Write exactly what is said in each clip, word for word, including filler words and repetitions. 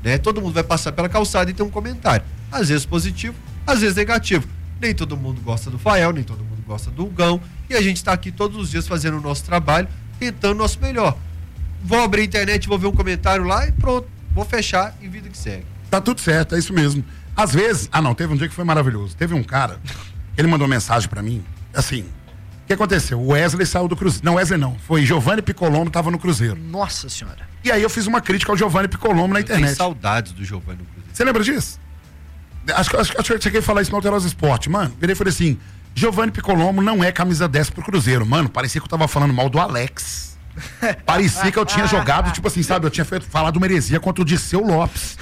né? Todo mundo vai passar pela calçada e ter um comentário. Às vezes positivo, às vezes negativo. Nem todo mundo gosta do Fael, nem todo mundo gosta do Hugão. E a gente está aqui todos os dias fazendo o nosso trabalho, tentando o nosso melhor. Vou abrir a internet, vou ver um comentário lá e pronto. Vou fechar e vida que segue. Tá tudo certo, é isso mesmo. Às vezes... Ah, não, teve um dia que foi maravilhoso. Teve um cara, ele mandou mensagem pra mim, assim... O que aconteceu? O Wesley saiu do Cruzeiro. Não, Wesley não. Foi Giovanni Piccolombo, tava no Cruzeiro. Nossa senhora. E aí eu fiz uma crítica ao Giovanni Piccolombo na internet. Tem saudades do Giovanni no Cruzeiro. Você lembra disso? Acho que, acho, acho que eu cheguei a falar isso no Alterosa Esporte. Mano, virei e falei assim, Giovanni Piccolombo não é camisa dez pro Cruzeiro. Mano, parecia que eu tava falando mal do Alex. Parecia que eu tinha jogado, tipo assim, sabe? Eu tinha feito, falado uma heresia contra o Dirceu Lopes.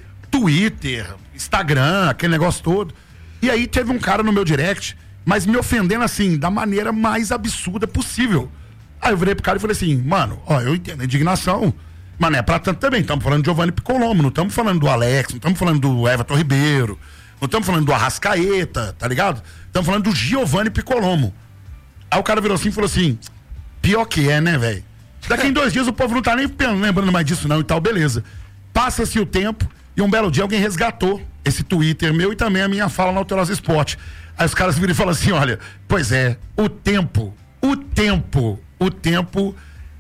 Twitter, Instagram, aquele negócio todo. E aí teve um cara no meu direct, mas me ofendendo assim, da maneira mais absurda possível. Aí eu virei pro cara e falei assim, mano, ó, eu entendo a indignação, mas não é pra tanto também. Estamos falando de Giovanni Piccolombo, não estamos falando do Alex, não estamos falando do Everton Ribeiro, não estamos falando do Arrascaeta, tá ligado? Estamos falando do Giovanni Piccolombo. Aí o cara virou assim e falou assim, pior que é, né, velho? Daqui em dois dias o povo não tá nem lembrando mais disso não e tal, beleza. Passa-se o tempo e um belo dia alguém resgatou esse Twitter meu e também a minha fala no Alterosa Esporte. Aí os caras viram e falam assim, olha, pois é, o tempo, o tempo, o tempo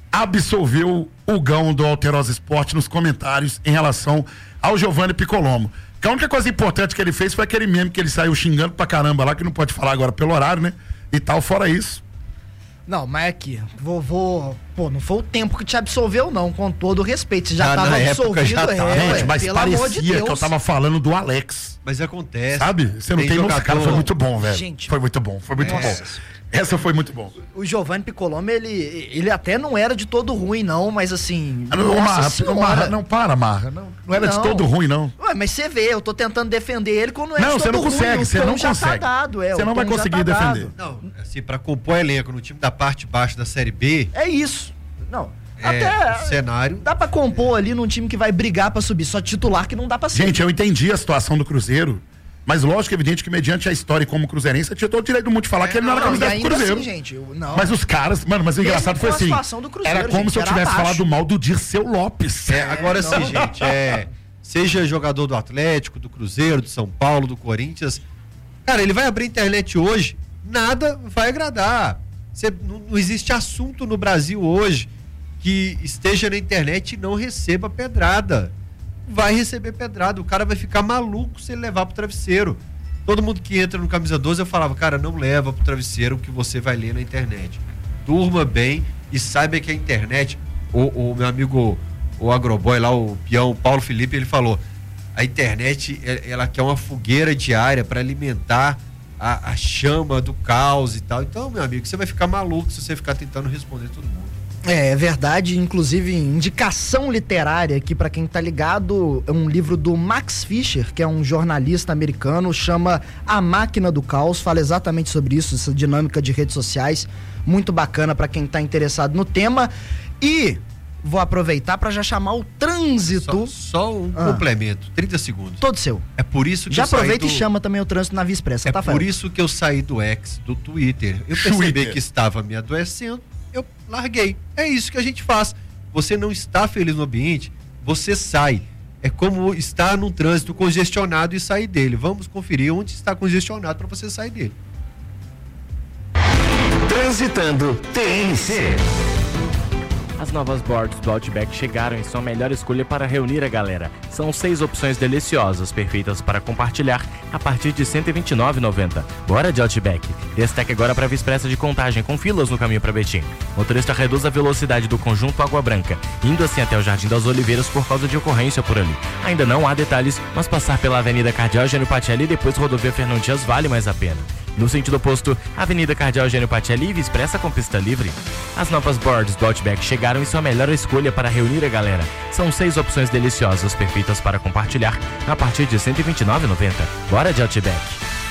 absolveu o Gão do Alterosa Esporte nos comentários em relação ao Giovanni Piccolombo. Que a única coisa importante que ele fez foi aquele meme que ele saiu xingando pra caramba lá, que não pode falar agora pelo horário, né? E tal, fora isso. Não, mas aqui, vou, vou... Pô, não foi o tempo que te absolveu, não, com todo o respeito. Você já Ah, tava na época absolvido, já tava. é, Gente, mas pelo amor de parecia Deus. que eu tava falando do Alex. Mas acontece. Sabe? Você não tem, noção. Cara, foi muito bom, velho. Gente. Foi muito bom, foi muito É. bom. Essa foi muito bom. O Giovanni Piccolombo, ele, ele até não era de todo ruim, não, mas assim... Ah, Não, nossa Marra, senhora. Marra, não, para, Marra. Não, não era Não. de todo ruim, não. Ué, mas você vê, eu tô tentando defender ele quando não é Não, de você todo não consegue, ruim, o você tom não já consegue. Tá dado, é, Você o não vai tom já conseguir tá dado. defender. Não, assim, pra compor elenco no time da parte de baixo da Série B, É isso. Não, é, até... o cenário... Dá pra compor ali num time que vai brigar pra subir, só titular que não dá pra ser. Gente, eu entendi a situação do Cruzeiro, mas lógico, evidente que mediante a história e como cruzeirense, eu tinha todo o direito do mundo de falar que ele não era Não, e camisa do ainda Cruzeiro. assim, gente, eu- não. Mas os caras, mano, mas o Mesmo engraçado com foi a assim, situação do Cruzeiro, era como gente, se eu era tivesse abaixo. falado mal do Dirceu Lopes. É, agora não. sim, gente, é, seja jogador do Atlético, do Cruzeiro, do São Paulo, do Corinthians, cara, ele vai abrir a internet hoje, nada vai agradar. Cê, não, não existe assunto no Brasil hoje que esteja na internet e não receba pedrada. Vai receber pedrada, o cara vai ficar maluco se ele levar pro travesseiro. Todo mundo que entra no Camisa doze, eu falava, cara, não leva pro travesseiro o que você vai ler na internet. Durma bem e saiba que a internet, o, o meu amigo, o agroboy lá, o peão, o Paulo Felipe, ele falou, a internet, ela quer uma fogueira diária para alimentar a, a chama do caos e tal. Então, meu amigo, você vai ficar maluco se você ficar tentando responder todo mundo. É, é verdade, inclusive indicação literária aqui pra quem tá ligado, é um livro do Max Fischer, que é um jornalista americano, chama A Máquina do Caos, fala exatamente sobre isso, essa dinâmica de redes sociais, muito bacana pra quem tá interessado no tema. E vou aproveitar pra já chamar o trânsito. Só, só um Ah. complemento, trinta segundos. Todo seu. É por isso que Já eu saí aproveita do... e chama também o trânsito na Via Expressa, É tá, por Fael? isso que eu saí do X, do Twitter. Eu percebi Twitter. que estava me adoecendo, eu larguei. É isso que a gente faz. Você não está feliz no ambiente, você sai. É como estar num trânsito congestionado e sair dele. Vamos conferir onde está congestionado para você sair dele. Transitando T N C. As novas boards do Outback chegaram e são a melhor escolha para reunir a galera. São seis opções deliciosas, perfeitas para compartilhar, a partir de cento e vinte e nove reais e noventa centavos. Bora de Outback. Destaque agora para a Via Expressa de Contagem, com filas no caminho para Betim. Motorista reduz a velocidade do conjunto Água Branca, indo assim até o Jardim das Oliveiras por causa de ocorrência por ali. Ainda não há detalhes, mas passar pela Avenida Cardeal Eugênio Pacelli e depois rodovia Fernão Dias vale mais a pena. No sentido oposto, Avenida Cardeal Eugênio Pacelli e Via Expressa com pista livre. As novas boards do Outback chegaram e são a melhor escolha para reunir a galera. São seis opções deliciosas, perfeitas para compartilhar, a partir de cento e vinte e nove reais e noventa centavos. Bora de Outback.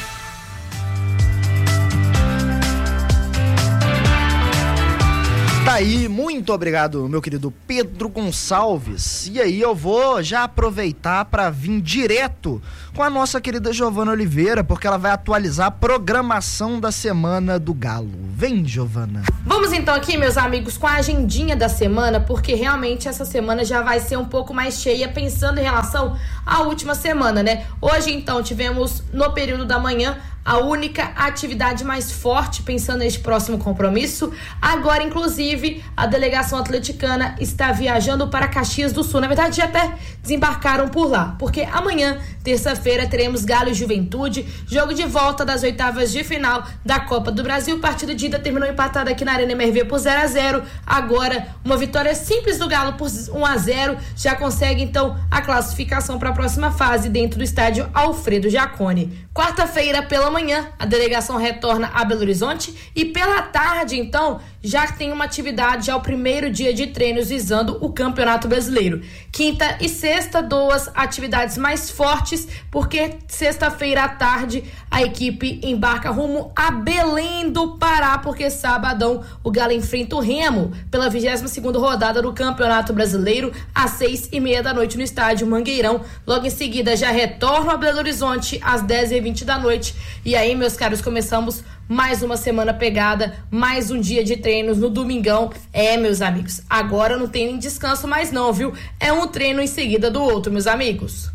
Tá Tá aí, muito obrigado, meu querido Pedro Gonçalves. E aí eu vou já aproveitar para vir direto com a nossa querida Giovana Oliveira, porque ela vai atualizar a programação da semana do Galo. Vem, Giovana. Vamos então aqui, meus amigos, com a agendinha da semana, porque realmente essa semana já vai ser um pouco mais cheia, pensando em relação à última semana, né? Hoje, então, tivemos no período da manhã a única atividade mais forte, pensando neste próximo compromisso. Agora, inclusive, a delegação atleticana está viajando para Caxias do Sul. Na verdade, já até desembarcaram por lá, porque amanhã, terça-feira, teremos Galo e Juventude, jogo de volta das oitavas de final da Copa do Brasil. Partida de ida terminou empatada aqui na Arena M R V por zero a zero. Agora, uma vitória simples do Galo por um a zero já consegue, então, a classificação para a próxima fase dentro do estádio Alfredo Jaconi. Quarta-feira, pela manhã, a delegação retorna a Belo Horizonte e pela tarde, então, já tem uma atividade, já o primeiro dia de treinos visando o Campeonato Brasileiro. Quinta e sexta, duas atividades mais fortes, porque sexta-feira à tarde a equipe embarca rumo a Belém do Pará, porque sabadão o Galo enfrenta o Remo pela vigésima segunda rodada do Campeonato Brasileiro às seis e meia da noite no estádio Mangueirão. Logo em seguida já retorno a Belo Horizonte às dez e vinte da noite. E aí, meus caros, começamos mais uma semana pegada, mais um dia de treinos no domingão. É, meus amigos, agora não tem nem descanso mais não, viu? É um treino em seguida do outro, meus amigos.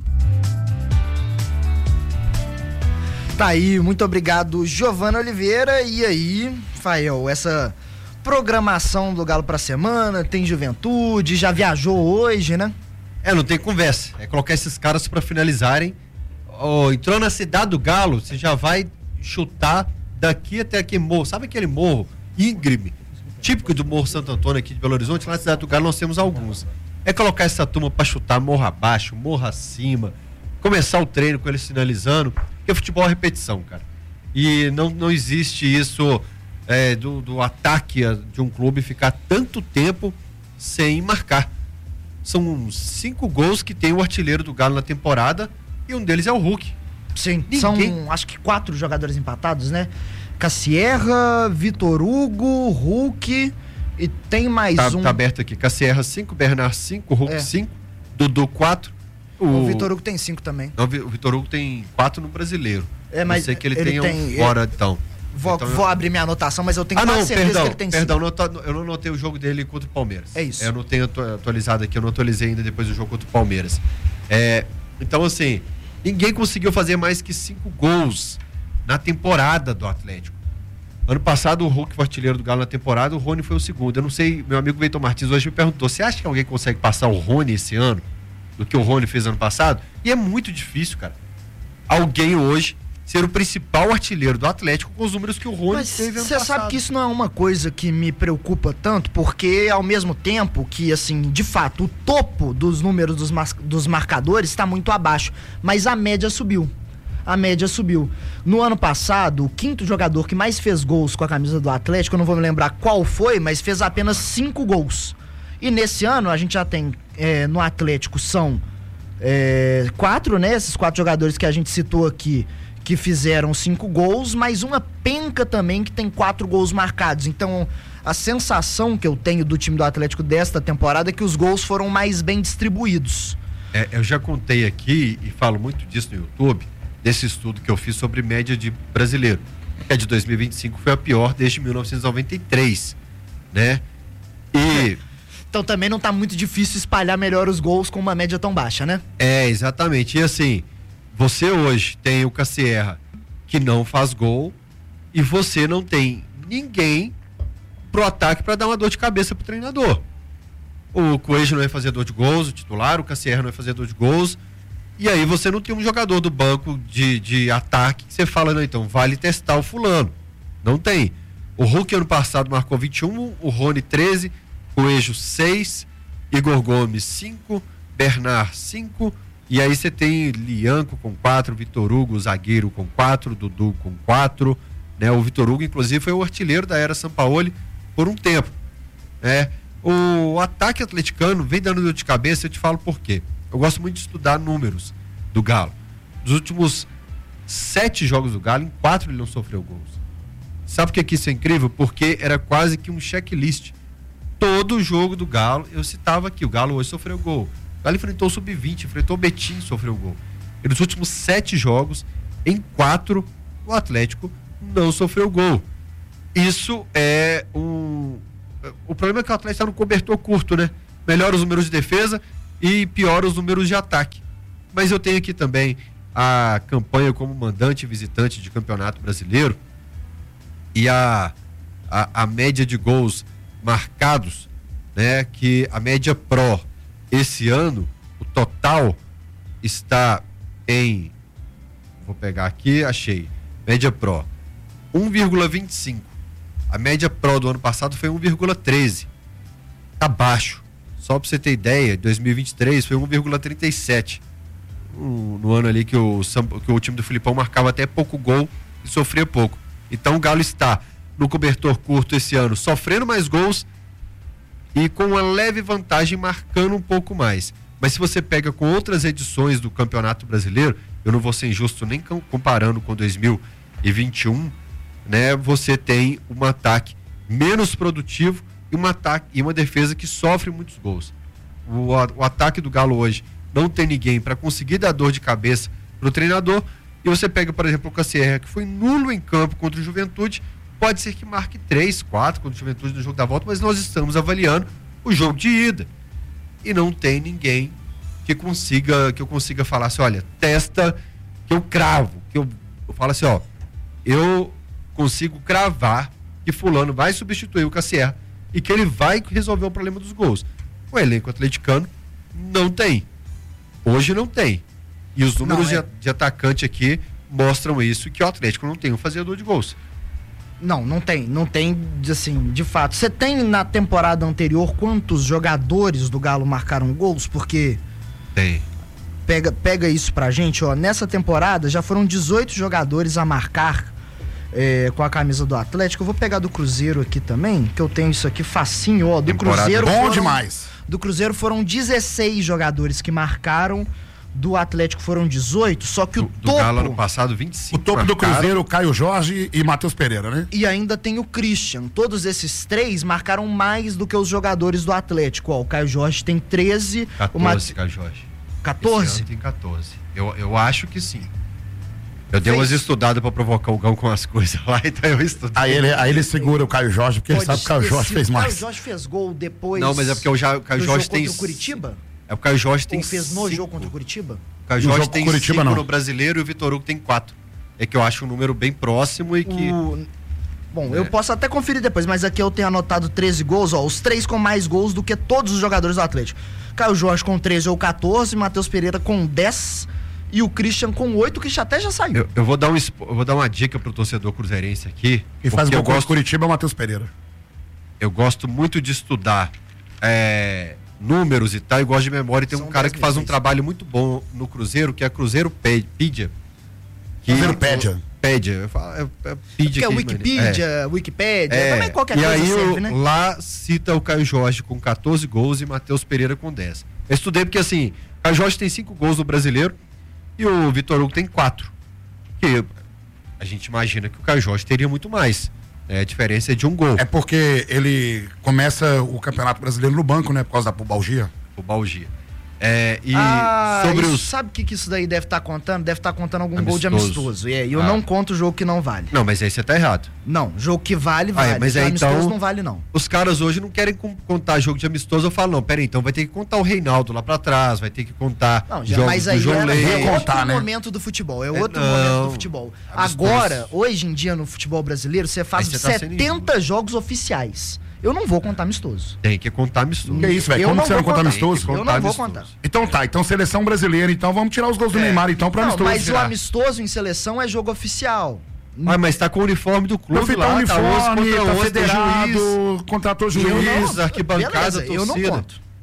Tá aí, muito obrigado, Giovana Oliveira. E aí, Fael, essa programação do Galo pra semana, tem Juventude, já viajou hoje, né? É, não tem conversa, é colocar esses caras pra finalizarem. Oh, entrou na cidade do Galo, você já vai chutar daqui até aqui morro, sabe aquele morro íngreme, típico do Morro Santo Antônio aqui de Belo Horizonte? Lá na cidade do Galo nós temos alguns. É colocar essa turma pra chutar morro abaixo, morro acima, começar o treino com eles finalizando, porque futebol é repetição, cara. E não, não existe isso é, do, do ataque de um clube ficar tanto tempo sem marcar. São cinco gols que tem o artilheiro do Galo na temporada e um deles é o Hulk. Sim, Ninguém... são acho que quatro jogadores empatados, né? Cassierra, Vitor Hugo, Hulk e tem mais tá, um. Tá aberto aqui. Cassierra cinco, Bernard cinco, Hulk cinco, é. Dudu quatro. O, o Vitor Hugo tem cinco também. Não, o Vitor Hugo tem quatro no Brasileiro. É, mas não sei que ele, ele tenha tem, um fora, é... então. Vou, então vou eu... abrir minha anotação, mas eu tenho ah, quase não, certeza perdão, que ele tem perdão, cinco. Perdão, eu não anotei o jogo dele contra o Palmeiras. É isso. É, eu não tenho atualizado aqui, eu não atualizei ainda depois do jogo contra o Palmeiras. É, então, assim, ninguém conseguiu fazer mais que cinco gols na temporada do Atlético. Ano passado o Hulk foi artilheiro do Galo na temporada, o Rony foi o segundo. Eu não sei, meu amigo Vitor Martins hoje me perguntou, você acha que alguém consegue passar o Rony esse ano do que o Rony fez ano passado? E é muito difícil, cara. Alguém hoje ser o principal artilheiro do Atlético com os números que o Rony Mas teve ano passado. Você sabe que isso não é uma coisa que me preocupa tanto, porque ao mesmo tempo que, assim, de fato, o topo dos números dos, mar- dos marcadores está muito abaixo, mas a média subiu. A média subiu. No ano passado, o quinto jogador que mais fez gols com a camisa do Atlético, eu não vou me lembrar qual foi, mas fez apenas cinco gols. E nesse ano, a gente já tem, é, no Atlético, são é, quatro, né? Esses quatro jogadores que a gente citou aqui, que fizeram cinco gols, mais uma penca também que tem quatro gols marcados. Então, a sensação que eu tenho do time do Atlético desta temporada é que os gols foram mais bem distribuídos. É, eu já contei aqui e falo muito disso no YouTube, desse estudo que eu fiz sobre média de brasileiro, que a de dois mil e vinte e cinco foi a pior desde mil novecentos e noventa e três, né? E... Então também não tá muito difícil espalhar melhor os gols com uma média tão baixa, né? É, exatamente. E assim, você hoje tem o Cassierra que não faz gol e você não tem ninguém pro ataque para dar uma dor de cabeça pro treinador. O Coelho não vai fazer dor de gols, o titular, o Cassierra não vai fazer dor de gols. E aí você não tem um jogador do banco de, de ataque que você fala, não, então vale testar o fulano. Não tem. O Hulk ano passado marcou vinte e um, o Rony treze, Coelho seis, Igor Gomes cinco, Bernard cinco, e aí você tem Lianco com quatro, Vitor Hugo, zagueiro com quatro, Dudu com quatro, né? O Vitor Hugo, inclusive, foi o artilheiro da era Sampaoli por um tempo, né? O ataque atleticano vem dando dor de cabeça, eu te falo por quê. Eu gosto muito de estudar números do Galo. Dos últimos sete jogos do Galo, em quatro ele não sofreu gols. Sabe por que isso é incrível? Porque era quase que um checklist. todo jogo do Galo, eu citava aqui, o Galo hoje sofreu gol. O Galo enfrentou o sub vinte, enfrentou o Betim, sofreu gol. E nos últimos sete jogos, em quatro, o Atlético não sofreu gol. Isso é um... O problema é que o Atlético está no cobertor curto, né? Melhora os números de defesa e piora os números de ataque. Mas eu tenho aqui também a campanha como mandante e visitante de campeonato brasileiro e a, a, a média de gols marcados, né? Que a média Pro esse ano, o total está em, vou pegar aqui, achei, média Pro um vírgula vinte e cinco. A média Pro do ano passado foi um vírgula treze. Tá baixo. Só para você ter ideia, dois mil e vinte e três foi um vírgula trinta e sete. Um, no ano ali que o, que o time do Filipão marcava até pouco gol e sofria pouco. Então o Galo está no cobertor curto esse ano, sofrendo mais gols e com uma leve vantagem marcando um pouco mais. Mas se você pega com outras edições do Campeonato Brasileiro, eu não vou ser injusto nem comparando com dois mil e vinte e um, né? Você tem um ataque menos produtivo e uma, ataque, e uma defesa que sofre muitos gols. O, o ataque do Galo hoje não tem ninguém para conseguir dar dor de cabeça pro treinador. E você pega, por exemplo, o Cassier, que foi nulo em campo contra o Juventude, pode ser que marque três, quatro contra o Juventude no jogo da volta, mas nós estamos avaliando o jogo de ida. E não tem ninguém que consiga, que eu consiga falar assim, olha, testa que eu cravo, que eu, eu falo assim, ó, eu consigo cravar que fulano vai substituir o Cassier e que ele vai resolver o problema dos gols. O elenco atleticano não tem. Hoje não tem. E os números não, é... de, de atacante aqui mostram isso, que o Atlético não tem um fazedor de gols. Não, não tem, não tem, assim, de fato. Você tem na temporada anterior quantos jogadores do Galo marcaram gols? Porque... Tem. Pega, pega isso pra gente, ó. Nessa temporada já foram dezoito jogadores a marcar é, com a camisa do Atlético. Eu vou pegar do Cruzeiro aqui também, que eu tenho isso aqui facinho, ó. Do temporada Cruzeiro bom foram, demais. Do Cruzeiro foram dezesseis jogadores que marcaram. Do Atlético foram dezoito, só que do, o do topo... Galo ano passado, vinte e cinco. O topo marcaram. Do Cruzeiro, Caio Jorge e Matheus Pereira, né? E ainda tem o Christian. Todos esses três marcaram mais do que os jogadores do Atlético. Ó, o Caio Jorge tem treze. quatorze, o Mat... Caio Jorge. quatorze? Esse ano tem quatorze. Eu, eu acho que sim. Eu dei umas estudadas pra provocar o Gão com as coisas lá, então eu estudei. Aí ele, aí ele segura o Caio Jorge, porque Pode ele sabe que o Caio Jorge fez mais. O Caio Jorge fez gol depois. Não, mas é porque o, ja, o Caio Jorge tem. Contra o Curitiba? É o Caio Jorge tem. Ou fez no cinco. jogo contra o Curitiba? O Caio Jorge tem Curitiba, cinco não. no Brasileiro e o Vitor Hugo tem quatro. É que eu acho um número bem próximo e que. O... Bom, é. eu posso até conferir depois, mas aqui eu tenho anotado treze gols, ó. Os três com mais gols do que todos os jogadores do Atlético. Caio Jorge com treze ou quatorze, Matheus Pereira com dez e o Christian com oito, que até já saiu. Eu, eu, vou dar um, eu vou dar uma dica pro torcedor cruzeirense aqui. Quem faz gol gosto... contra o Curitiba é o Matheus Pereira. Eu gosto muito de estudar é, números e tal, e gosto de memória. E tem São um cara que faz um vezes. trabalho muito bom no Cruzeiro, que é Cruzeiropedia. Cruzeiropedia. Pédia. Eu falo, é, é, Porque é aqui, Wikipedia, é. Wikipédia, É, também qualquer e coisa aí serve, eu, né? lá cita o Caio Jorge com quatorze gols e Matheus Pereira com dez. Eu estudei porque assim, o Caio Jorge tem cinco gols no Brasileiro e o Vitor Hugo tem quatro. Que a gente imagina que o Caio Jorge teria muito mais. É, a diferença é de um gol. É porque ele começa o Campeonato Brasileiro no banco, né? Por causa da pubalgia. Pubalgia. É, e ah, sobre isso, os... sabe o que, que isso daí deve estar contando? Deve estar contando algum Amistoso. gol de amistoso. E aí eu Ah. não conto o jogo que não vale. Não, mas aí você tá errado. Não, jogo que vale, vale. Ah, é, mas Já aí, amistoso então- não vale, não. Os caras hoje não querem com- contar jogo de amistoso. Eu falo, não, peraí, então vai ter que contar o Reinaldo lá pra trás, vai ter que contar Não, já, jogos mas do aí João é, Leite. é outro contar, né? momento do futebol. É É, outro não. momento do futebol. Amistoso. Agora, hoje em dia no futebol brasileiro, você faz Aí você tá sendo setenta jogos oficiais. Eu não vou contar amistoso. Tem que contar amistoso. Que isso, velho? Eu Como não que você não vou conta contar. amistoso? Tem que Eu não vou amistoso. contar. Então tá, então seleção brasileira, então vamos tirar os gols do Neymar então pra Não, amistoso. mas o virar. amistoso em seleção é jogo oficial. Ah, mas tá com o uniforme do clube Não lá, tá uniforme, tá onze contra tá onze, tem juiz, federado, contratou juiz. juiz, arquibancada, Beleza, eu não torcida. conto.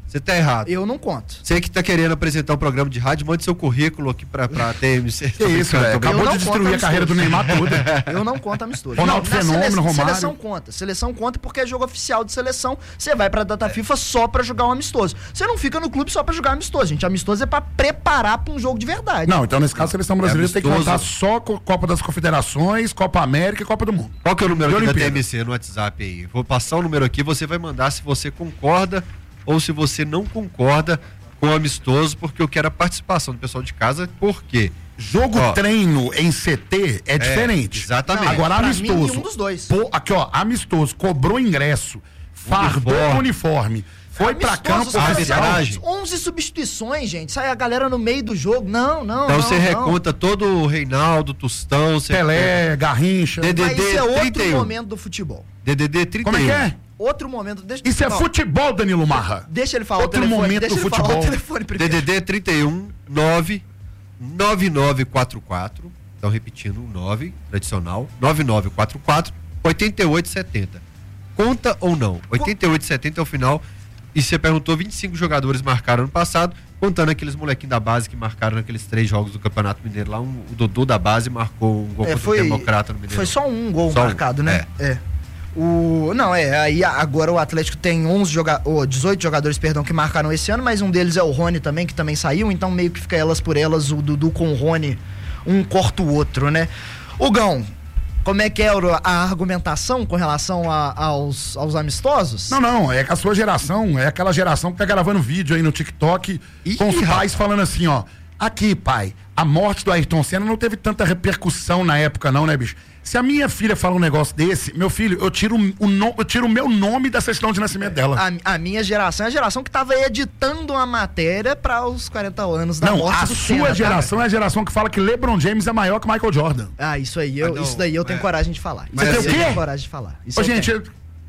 Você tá errado. Eu não conto. Você que tá querendo apresentar um programa de rádio, mande seu currículo aqui pra, pra T M C. Que isso, velho. Acabou de destruir a carreira do Neymar toda. Eu não conto amistoso. Ronaldo não, Fenômeno, sele... Romário. Seleção conta. Seleção conta porque é jogo oficial de seleção. Você vai pra data FIFA só pra jogar um amistoso. Você não fica no clube só pra jogar amistoso, gente. Amistoso é pra preparar pra um jogo de verdade. Não, então nesse caso a seleção brasileira é tem que contar só com Copa das Confederações, Copa América e Copa do Mundo. Qual que é o número aqui da T Olimpíada. M C no WhatsApp aí? Vou passar o número aqui, você vai mandar se você concorda ou se você não concorda com o amistoso, porque eu quero a participação do pessoal de casa, por quê? Jogo Ó, treino em C T é, diferente. exatamente. Não, Agora pra amistoso. mim, nenhum dos dois. Pô, aqui ó, amistoso, cobrou ingresso, fardou Uniforme. uniforme, foi pra Amistoso, campo sabe, oficial. arbitragem. onze substituições, gente. Sai a galera no meio do jogo. Não, não, Então não. você não. reconta todo o Reinaldo, Tostão, você Pelé, Garrincha. D D Mas isso é outro trinta e um. momento do futebol. D D D trinta e um. Como é que é? Outro momento. Deixa, Isso é não, futebol, Danilo Marra. Deixa ele falar Outro o telefone. momento deixa do ele falar futebol. o telefone primeiro. D D D trinta e um nove nove nove quatro quatro. Então repetindo, nove, tradicional, nove nove quatro quatro oito oito sete zero. Conta ou não? oito oito sete zero é o final. E você perguntou, vinte e cinco jogadores marcaram ano passado, contando aqueles molequinhos da base que marcaram naqueles três jogos do Campeonato Mineiro lá. Um, o Dodô da base marcou um gol É, contra foi, o Democrata no Mineiro. foi só um gol Só um, marcado, né? É. O, não, é, aí agora o Atlético tem onze joga, oh, dezoito jogadores, perdão, que marcaram esse ano, mas um deles é o Rony também, que também saiu, então meio que fica elas por elas, o Dudu com o Rony, um corta o outro, né? O Gão, como é que é a argumentação com relação a, aos, aos amistosos? Não, não, é que a sua geração é aquela geração que tá gravando vídeo aí no TikTok Ih, com os pais rapaz. falando assim, ó. Aqui, pai, a morte do Ayrton Senna não teve tanta repercussão na época, não, né, bicho? Se a minha filha fala um negócio desse, meu filho, eu tiro o, no, eu tiro o meu nome da certidão de nascimento dela. A, a minha geração é a geração que tava editando uma matéria para os quarenta anos da Não, morte a do sua Senna, tá? geração é a geração que fala que LeBron James é maior que Michael Jordan. Ah, isso aí, eu, Ah, não, isso daí eu tenho é. coragem de falar. Isso Mas aí eu assim- tenho coragem de falar. Isso Ô, eu gente, tenho. eu...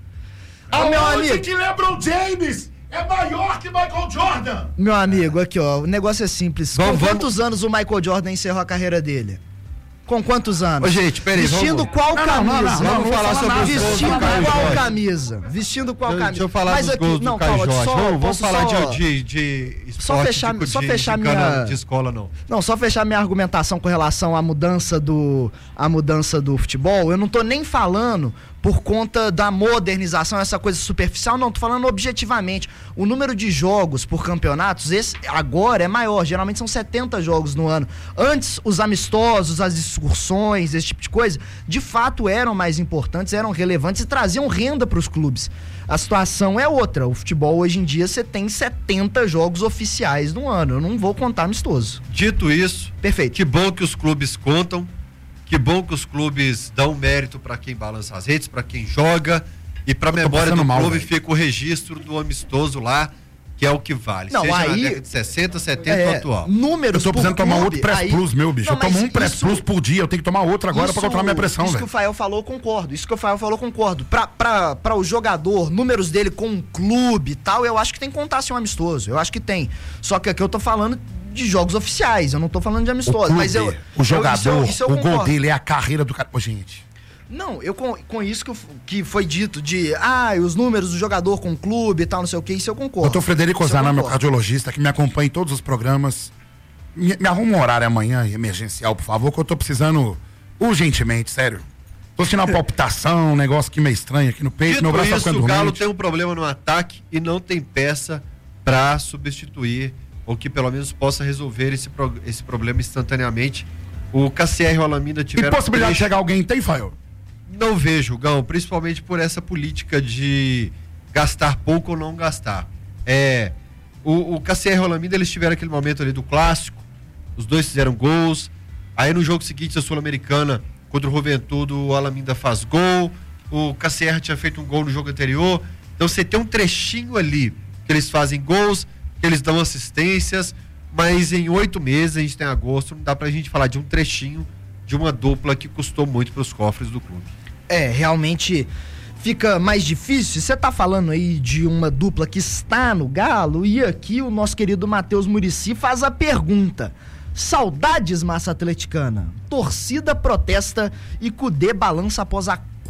Ô, meu Aonde amigo. que LeBron James é maior que Michael Jordan? Meu amigo, aqui ó, o negócio é simples. Vamos- Com quantos anos o Michael Jordan encerrou a carreira dele? Com quantos anos? Ô, gente, peraí, Vestindo vamos- qual Não, não, camisa? não, não, não, Vamos falar sobre os gols do Vestindo Caio qual Jorge. camisa? Vestindo qual Deixa camisa? eu falar Mas dos aqui, gols do não, Caio calma, Jorge. só, Vamos, vamos posso falar só- de, de, de esporte, Só fechar- de, só de- fechar de cana- minha- de escola, não. Não, só fechar minha argumentação com relação à mudança do, à mudança do futebol, eu não tô nem falando por conta da modernização, essa coisa superficial, não, tô falando objetivamente. O número de jogos por campeonatos, esse agora é maior, geralmente são setenta jogos no ano. Antes, os amistosos, as excursões, esse tipo de coisa, de fato eram mais importantes, eram relevantes e traziam renda para os clubes. A situação é outra, o futebol hoje em dia você tem setenta jogos oficiais no ano, eu não vou contar amistoso. Dito isso, Perfeito. que bom que os clubes contam, que bom que os clubes dão mérito para quem balança as redes, para quem joga, e para memória passando do mal, clube velho. fica o registro do amistoso lá, que é o que vale. Não, Seja na aí- década de sessenta, setenta ou É, atual. números Eu tô precisando por tomar clube, outro Press aí- Plus, meu bicho. Não, eu tomo mas um Press isso- Plus por dia, eu tenho que tomar outro agora isso- pra controlar minha pressão, Isso que velho. o Fael falou, concordo. Isso que o Fael falou, concordo. Pra, pra, pra o jogador, números dele com um clube e tal, eu acho que tem que contar assim um amistoso. Eu acho que tem. Só que aqui eu tô falando de jogos oficiais, eu não tô falando de O, amistoso. clube, mas eu, o eu- jogador, isso eu- isso eu o gol concordo. dele é a carreira do cara. Ô, gente. Não, eu com, com isso que, eu- que foi dito de, ah, os números do jogador com clube e tal, não sei o que, isso eu concordo. Doutor Frederico Isso eu Ozanam, meu concordo. cardiologista, que me acompanha em todos os programas. Me, me arruma um horário amanhã, emergencial, por favor, que eu tô precisando urgentemente, sério. Tô sentindo uma palpitação, um negócio aqui meio estranho aqui no peito, Dito meu braço tá isso, ficando o Galo dormente. tem um problema no ataque e não tem peça para substituir, ou que pelo menos possa resolver esse, pro- esse problema instantaneamente. O K C R e o Alameda E tiveram... possibilidade de três- chegar alguém tem, Fael? Não vejo, Gão, principalmente por essa política de gastar pouco ou não gastar. É, o, o K C R e o Alameda, eles tiveram aquele momento ali do clássico, os dois fizeram gols, aí no jogo seguinte da Sul-Americana, contra o Juventude, o Alameda faz gol, o K C R tinha feito um gol no jogo anterior, então você tem um trechinho ali, que eles fazem gols, que eles dão assistências, mas em oito meses, a gente tem agosto, não dá pra gente falar de um trechinho de uma dupla que custou muito pros cofres do clube. É, realmente fica mais difícil. Você tá falando aí de uma dupla que está no Galo, e aqui o nosso querido Matheus Muricy faz a pergunta: saudades, massa atleticana? Torcida protesta e Cudê balança após a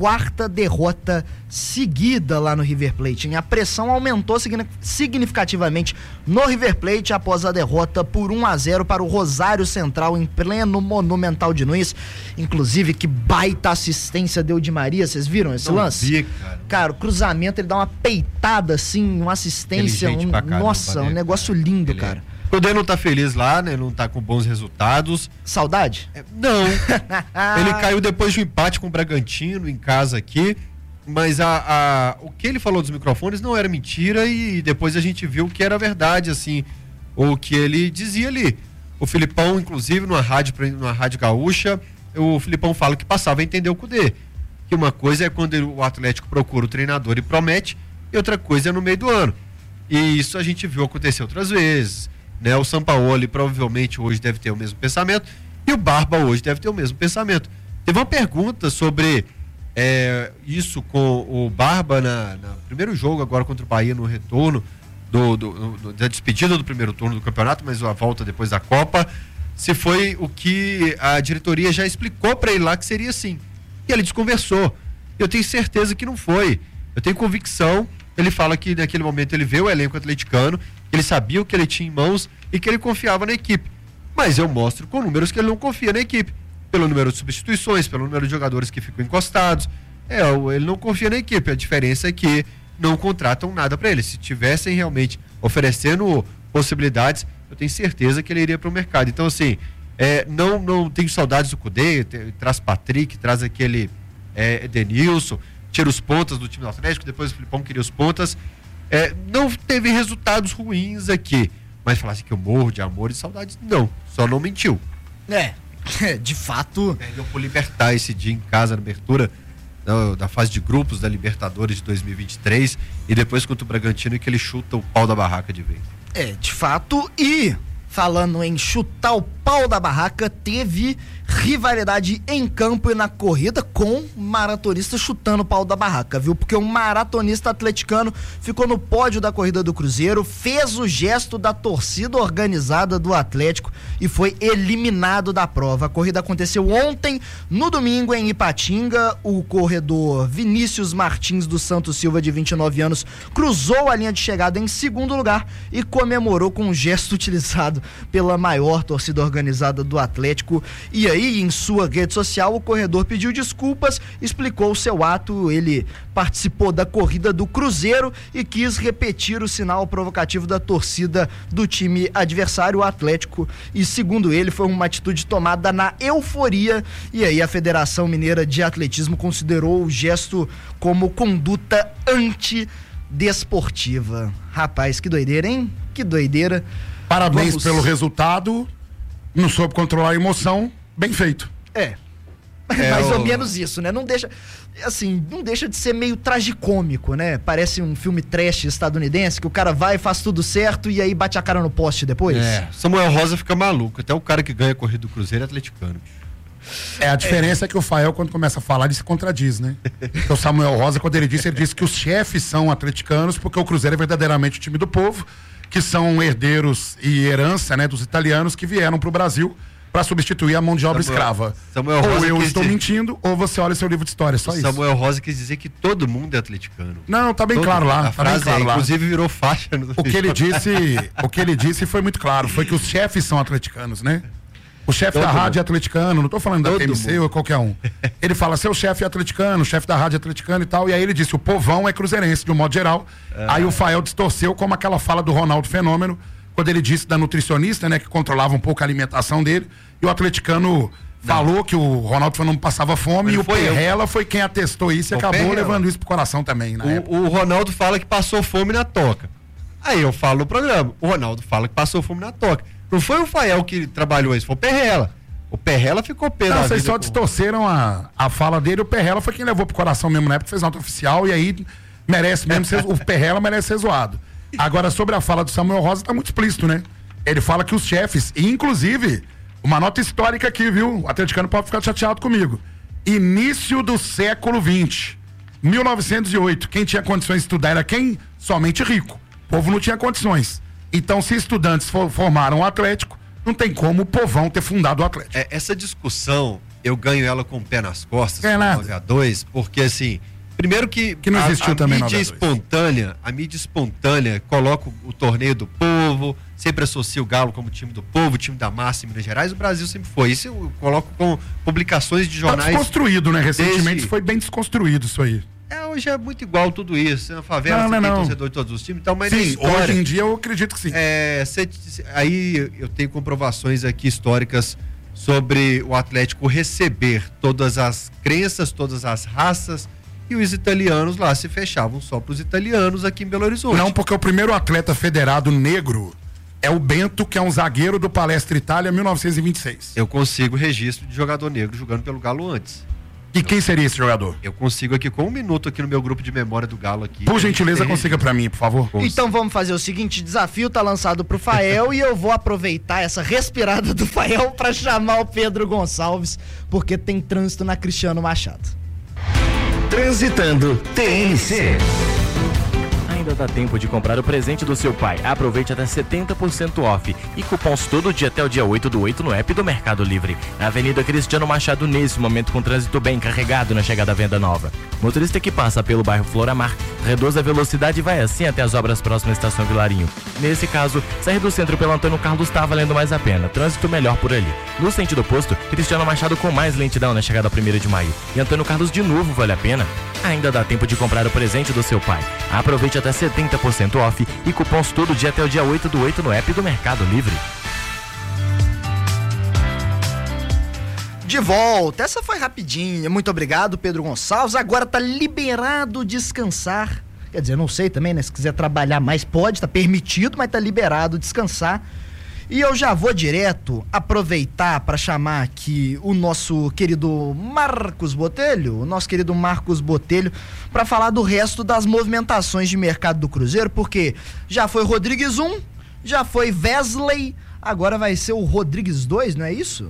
quarta derrota seguida lá no River Plate, hein? A pressão aumentou significativamente no River Plate após a derrota por um a zero para o Rosário Central em pleno Monumental de Nunes. Inclusive, que baita assistência deu de Maria, vocês viram esse Não lance? vi, cara. Cara, o cruzamento, ele dá uma peitada assim, uma assistência, um, caramba, nossa, né, um negócio cara? lindo, Ele cara. É. O Cudê não tá feliz lá, né? Não tá com bons resultados. Saudade? É, não. Ele caiu depois de um empate com o Bragantino em casa aqui, mas a, a, o que ele falou dos microfones não era mentira e depois a gente viu que era verdade, assim, o que ele dizia ali. O Filipão, inclusive, numa rádio, numa rádio gaúcha, o Filipão fala que passava a entender o Cudê. Que uma coisa é quando o Atlético procura o treinador e promete, e outra coisa é no meio do ano. E isso a gente viu acontecer outras vezes. Né, o Sampaoli provavelmente hoje deve ter o mesmo pensamento e o Barba hoje deve ter o mesmo pensamento. Teve uma pergunta sobre é, isso com o Barba na, na primeiro jogo agora contra o Bahia no retorno do, do, do, da despedida do primeiro turno do campeonato, mas a volta depois da Copa, se foi o que a diretoria já explicou para ele lá que seria assim. E ele desconversou. Eu tenho certeza que não foi. Eu tenho convicção. Ele fala que naquele momento ele vê o elenco atleticano, ele sabia o que ele tinha em mãos e que ele confiava na equipe. Mas eu mostro com números que ele não confia na equipe. Pelo número de substituições, pelo número de jogadores que ficam encostados. É, ele não confia na equipe. A diferença é que não contratam nada para ele. Se tivessem realmente oferecendo possibilidades, eu tenho certeza que ele iria para o mercado. Então, assim, é, não, não tenho saudades do Cudê, traz Patrick, traz aquele é, Edenilson, tira os pontas do time do Atlético, depois o Filipão queria os pontas. É, não teve resultados ruins aqui, mas falar assim que eu morro de amor e saudades, não, só não mentiu. É, de fato. Perdeu por Libertar esse dia em casa na abertura da, da fase de grupos da Libertadores de dois mil e vinte e três e depois contra o Bragantino que ele chuta o pau da barraca de vez. É, de fato, e falando em chutar o pau da barraca, teve rivalidade em campo e na corrida com maratonista chutando o pau da barraca, viu? Porque um maratonista atleticano ficou no pódio da corrida do Cruzeiro, fez o gesto da torcida organizada do Atlético e foi eliminado da prova. A corrida aconteceu ontem, no domingo, em Ipatinga. O corredor Vinícius Martins dos Santos Silva, de vinte e nove anos, cruzou a linha de chegada em segundo lugar e comemorou com um gesto utilizado pela maior torcida organizada do Atlético. E aí, em sua rede social, o corredor pediu desculpas, explicou o seu ato. Ele participou da corrida do Cruzeiro e quis repetir o sinal provocativo da torcida do time adversário, o Atlético, e segundo ele foi uma atitude tomada na euforia. E aí a Federação Mineira de Atletismo considerou o gesto como conduta antidesportiva. Rapaz, que doideira, hein? Que doideira. Parabéns Vamos... pelo resultado, não soube controlar a emoção, bem feito. É, é mais o... ou menos isso, né? Não deixa, assim, não deixa de ser meio tragicômico, né? Parece um filme trash estadunidense que o cara vai e faz tudo certo e aí bate a cara no poste depois. É, Samuel Rosa fica maluco, até o cara que ganha a corrida do Cruzeiro é atleticano. É, a diferença é, é que o Fael, quando começa a falar, ele se contradiz, né? Porque o Samuel Rosa, quando ele disse, ele disse que os chefes são atleticanos, porque o Cruzeiro é verdadeiramente o time do povo, que são herdeiros e herança, né, dos italianos que vieram pro Brasil para substituir a mão de obra Samuel, escrava. Samuel ou Rosa eu estou dizer... mentindo, ou você olha seu livro de história, só isso. Samuel Rosa quis dizer que todo mundo é atleticano. Não, tá bem todo claro lá. A tá frase bem claro é, lá. inclusive virou faixa. No o que ele disse, o que ele disse foi muito claro, foi que os chefes são atleticanos, né? O chefe da rádio é atleticano, não tô falando da T M C ou qualquer um. Ele fala, seu chefe é atleticano, o chefe da rádio é atleticano e tal, e aí ele disse, o povão é cruzeirense, de um modo geral. É. Aí o Fael distorceu como aquela fala do Ronaldo Fenômeno, quando ele disse da nutricionista, né, que controlava um pouco a alimentação dele, e o atleticano não. falou que o Ronaldo Fenômeno passava fome, e o Perrella foi quem atestou isso e o acabou Perrella. levando isso pro coração também, na o, época. O Ronaldo fala que passou fome na toca. Aí eu falo no programa, o Ronaldo fala que passou fome na toca. Não foi o Fael que trabalhou isso, foi o Perrella. O Perrella ficou pé da vida. Vocês só distorceram a, a fala dele. O Perrella foi quem levou pro coração mesmo na época, fez nota oficial e aí merece mesmo ser, o Perrella merece ser zoado. Agora, sobre a fala do Samuel Rosa, tá muito explícito, né? Ele fala que os chefes, e inclusive, uma nota histórica aqui, viu? O atleticano pode ficar chateado comigo. Início do século vinte, mil novecentos e oito, quem tinha condições de estudar era quem? Somente rico. O povo não tinha condições. Então, se estudantes for, formaram o Atlético, não tem como o povão ter fundado o Atlético. É, essa discussão, eu ganho ela com o pé nas costas, é com nada. nove a dois, porque assim, primeiro que, que não existiu a, a também mídia nove a dois. espontânea, a mídia espontânea coloca o, o torneio do povo, sempre associa o Galo como time do povo, time da massa em Minas Gerais, o Brasil sempre foi. Isso eu coloco com publicações de jornais. Tá desconstruído, né? Recentemente desde... foi bem desconstruído isso aí. É, hoje é muito igual tudo isso. Na favela não, você não, tem não. torcedor de todos os times, então, mas sim, na história, hoje em dia eu acredito que sim. É, cê, aí eu tenho comprovações aqui históricas sobre o Atlético receber todas as crenças, todas as raças, e os italianos lá se fechavam só para os italianos aqui em Belo Horizonte. Não, porque o primeiro atleta federado negro é o Bento, que é um zagueiro do Palestra Itália, mil novecentos e vinte e seis. Eu consigo registro de jogador negro jogando pelo Galo antes. E quem seria esse jogador? Eu consigo aqui com um minuto aqui no meu grupo de memória do Galo aqui. Por gentileza, consiga pra mim, por favor. Então vamos fazer o seguinte, desafio tá lançado pro Fael e eu vou aproveitar essa respirada do Fael pra chamar o Pedro Gonçalves, porque tem trânsito na Cristiano Machado. Transitando T N C. Ainda dá tempo de comprar o presente do seu pai. Aproveite até setenta por cento off e cupons todo dia até o dia oito do oito no app do Mercado Livre. Na Avenida Cristiano Machado, nesse momento com trânsito bem carregado na chegada à venda nova. Motorista que passa pelo bairro Floramar, reduz a velocidade e vai assim até as obras próximas à Estação Vilarinho. Nesse caso, sair do centro pelo Antônio Carlos está valendo mais a pena. Trânsito melhor por ali. No sentido oposto, Cristiano Machado com mais lentidão na chegada a primeiro de maio. E Antônio Carlos de novo vale a pena? Ainda dá tempo de comprar o presente do seu pai. Aproveite até setenta por cento off e cupons todo dia até o dia oito do oito no app do Mercado Livre. De volta, essa foi rapidinha, muito obrigado Pedro Gonçalves, agora tá liberado descansar, quer dizer, não sei também, né, se quiser trabalhar mais pode, tá permitido, mas tá liberado descansar. E eu já vou direto aproveitar para chamar aqui o nosso querido Marcos Botelho, o nosso querido Marcos Botelho, para falar do resto das movimentações de mercado do Cruzeiro, porque já foi Rodrigues um, já foi Wesley, agora vai ser o Rodrigues dois, não é isso?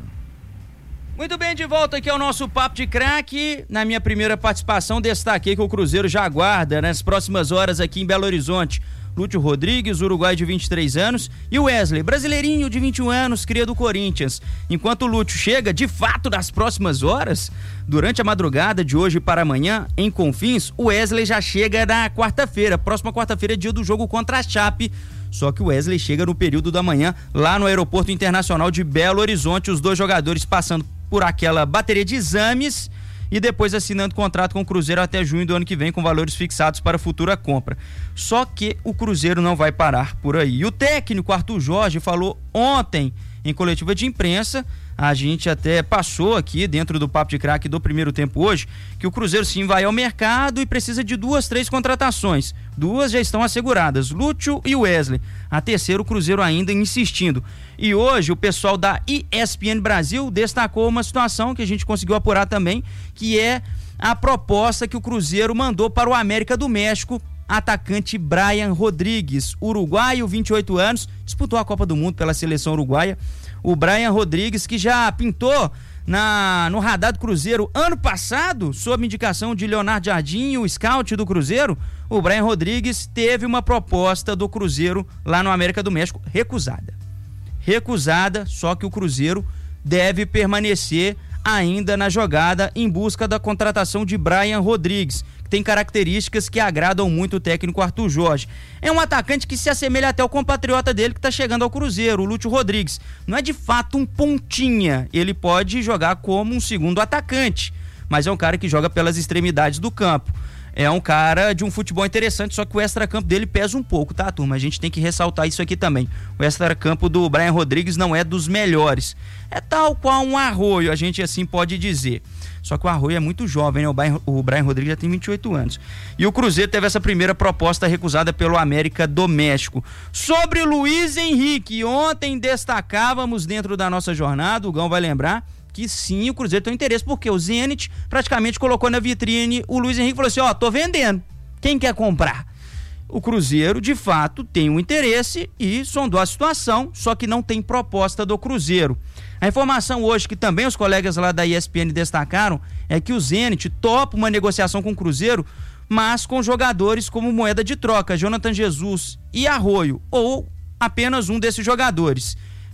Muito bem, de volta aqui ao nosso Papo de Craque. Na minha primeira participação, destaquei que o Cruzeiro já aguarda nas próximas horas aqui em Belo Horizonte Lúcio Rodrigues, uruguaio de vinte e três anos, e o Wesley, brasileirinho de vinte e um anos, cria do Corinthians. Enquanto o Lúcio chega, de fato, nas próximas horas, durante a madrugada de hoje para amanhã, em Confins, o Wesley já chega na quarta-feira. Próxima quarta-feira é dia do jogo contra a Chape. Só que o Wesley chega no período da manhã, lá no Aeroporto Internacional de Belo Horizonte, os dois jogadores passando por aquela bateria de exames e depois assinando contrato com o Cruzeiro até junho do ano que vem, com valores fixados para futura compra. Só que o Cruzeiro não vai parar por aí. E o técnico Arthur Jorge falou ontem em coletiva de imprensa, a gente até passou aqui dentro do Papo de Craque do primeiro tempo hoje, que o Cruzeiro sim vai ao mercado e precisa de duas, três contratações. Duas já estão asseguradas, Lúcio e Wesley. A terceira o Cruzeiro ainda insistindo. E hoje o pessoal da E S P N Brasil destacou uma situação que a gente conseguiu apurar também, que é a proposta que o Cruzeiro mandou para o América do México, atacante Brian Rodrigues, uruguaio, vinte e oito anos, disputou a Copa do Mundo pela seleção uruguaia. O Brian Rodrigues, que já pintou na, no radar do Cruzeiro ano passado, sob indicação de Leonardo Jardim, o scout do Cruzeiro, o Brian Rodrigues teve uma proposta do Cruzeiro lá no América do México, recusada. Recusada, só que o Cruzeiro deve permanecer ainda na jogada em busca da contratação de Brian Rodrigues, que tem características que agradam muito o técnico Arthur Jorge. É um atacante que se assemelha até ao compatriota dele que está chegando ao Cruzeiro, o Lúcio Rodrigues. Não é de fato um pontinha, ele pode jogar como um segundo atacante, mas é um cara que joga pelas extremidades do campo. É um cara de um futebol interessante, só que o extracampo dele pesa um pouco, tá, turma? A gente tem que ressaltar isso aqui também. O extracampo do Brian Rodrigues não é dos melhores. É tal qual um Arroio, a gente assim pode dizer. Só que o Arroio é muito jovem, né? O Brian, o Brian Rodrigues já tem vinte e oito anos. E o Cruzeiro teve essa primeira proposta recusada pelo América do México. Sobre Luiz Henrique, ontem destacávamos dentro da nossa jornada, o Gão vai lembrar, que sim, o Cruzeiro tem interesse, porque o Zenit praticamente colocou na vitrine o Luiz Henrique e falou assim, ó, tô vendendo, quem quer comprar? O Cruzeiro, de fato, tem um interesse e sondou a situação, só que não tem proposta do Cruzeiro. A informação hoje, que também os colegas lá da E S P N destacaram, é que o Zenit topa uma negociação com o Cruzeiro, mas com jogadores como moeda de troca, Jonathan Jesus e Arroio, ou apenas um desses jogadores.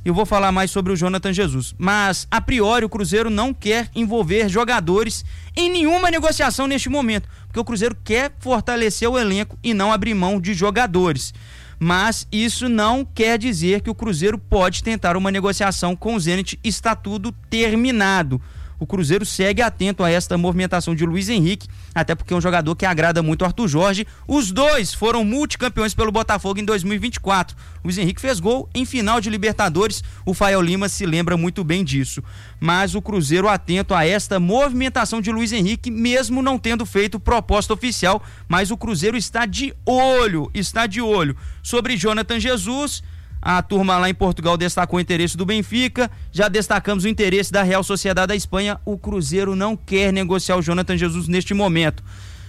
eu vou falar mais sobre o Jonathan Jesus. Mas, a priori, o Cruzeiro não quer envolver jogadores em nenhuma negociação neste momento, porque o Cruzeiro quer fortalecer o elenco e não abrir mão de jogadores. Mas isso não quer dizer que o Cruzeiro pode tentar uma negociação com o Zenit, está tudo terminado. O Cruzeiro segue atento a esta movimentação de Luiz Henrique, até porque é um jogador que agrada muito ao Arthur Jorge. Os dois foram multicampeões pelo Botafogo em dois mil e vinte e quatro. Luiz Henrique fez gol em final de Libertadores, o Fael Lima se lembra muito bem disso. Mas o Cruzeiro atento a esta movimentação de Luiz Henrique, mesmo não tendo feito proposta oficial, mas o Cruzeiro está de olho, está de olho. Sobre Jonathan Jesus, a turma lá em Portugal destacou o interesse do Benfica, já destacamos o interesse da Real Sociedade da Espanha. O Cruzeiro não quer negociar o Jonathan Jesus neste momento.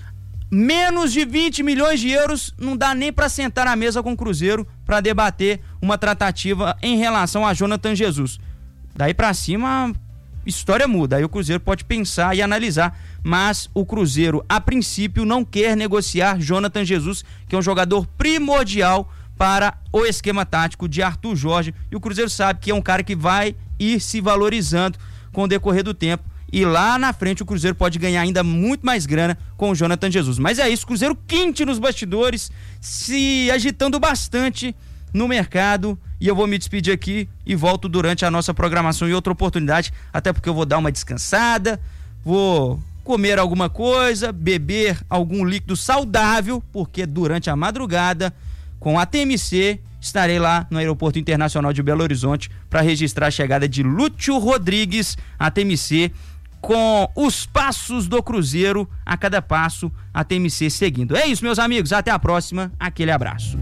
Menos de vinte milhões de euros não dá nem para sentar na mesa com o Cruzeiro para debater uma tratativa em relação a Jonathan Jesus. Daí para cima, história muda, aí o Cruzeiro pode pensar e analisar, mas o Cruzeiro, a princípio, não quer negociar Jonathan Jesus, que é um jogador primordial para o esquema tático de Arthur Jorge, e o Cruzeiro sabe que é um cara que vai ir se valorizando com o decorrer do tempo, e lá na frente o Cruzeiro pode ganhar ainda muito mais grana com o Jonathan Jesus. Mas é isso, o Cruzeiro quente nos bastidores, se agitando bastante no mercado, e eu vou me despedir aqui e volto durante a nossa programação em outra oportunidade, até porque eu vou dar uma descansada, vou comer alguma coisa, beber algum líquido saudável, porque durante a madrugada com a T M C, estarei lá no Aeroporto Internacional de Belo Horizonte para registrar a chegada de Lúcio Rodrigues à T M C, com os passos do Cruzeiro, a cada passo a T M C seguindo. É isso, meus amigos, até a próxima, aquele abraço.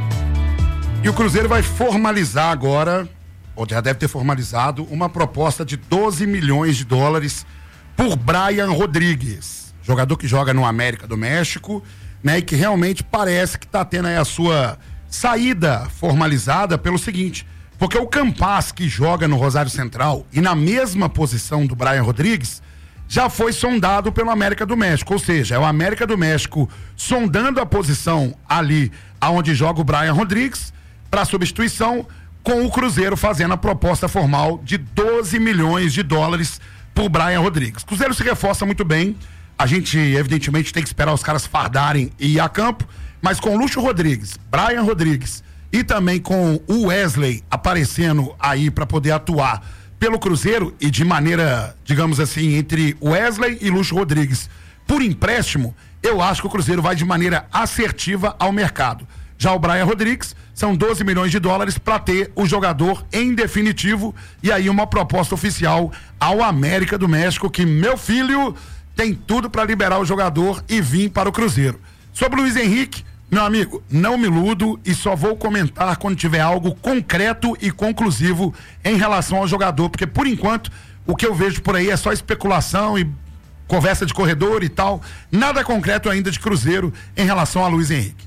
E o Cruzeiro vai formalizar agora, ou já deve ter formalizado, uma proposta de doze milhões de dólares por Brian Rodrigues, jogador que joga no América do México, né, e que realmente parece que está tendo aí a sua saída formalizada pelo seguinte, porque o Campas, que joga no Rosário Central e na mesma posição do Brian Rodrigues, já foi sondado pelo América do México, ou seja, é o América do México sondando a posição ali aonde joga o Brian Rodrigues para substituição, com o Cruzeiro fazendo a proposta formal de doze milhões de dólares por Brian Rodrigues. O Cruzeiro se reforça muito bem. A gente, evidentemente, tem que esperar os caras fardarem e ir a campo, mas com o Lúcio Rodrigues, Brian Rodrigues e também com o Wesley aparecendo aí para poder atuar pelo Cruzeiro e de maneira, digamos assim, entre Wesley e Lúcio Rodrigues por empréstimo, eu acho que o Cruzeiro vai de maneira assertiva ao mercado. Já o Brian Rodrigues são doze milhões de dólares para ter o jogador em definitivo e aí uma proposta oficial ao América do México, que, meu filho, tem tudo para liberar o jogador e vir para o Cruzeiro. Sobre o Luiz Henrique, meu amigo, não me iludo e só vou comentar quando tiver algo concreto e conclusivo em relação ao jogador, porque por enquanto o que eu vejo por aí é só especulação e conversa de corredor e tal, nada concreto ainda de Cruzeiro em relação a Luiz Henrique.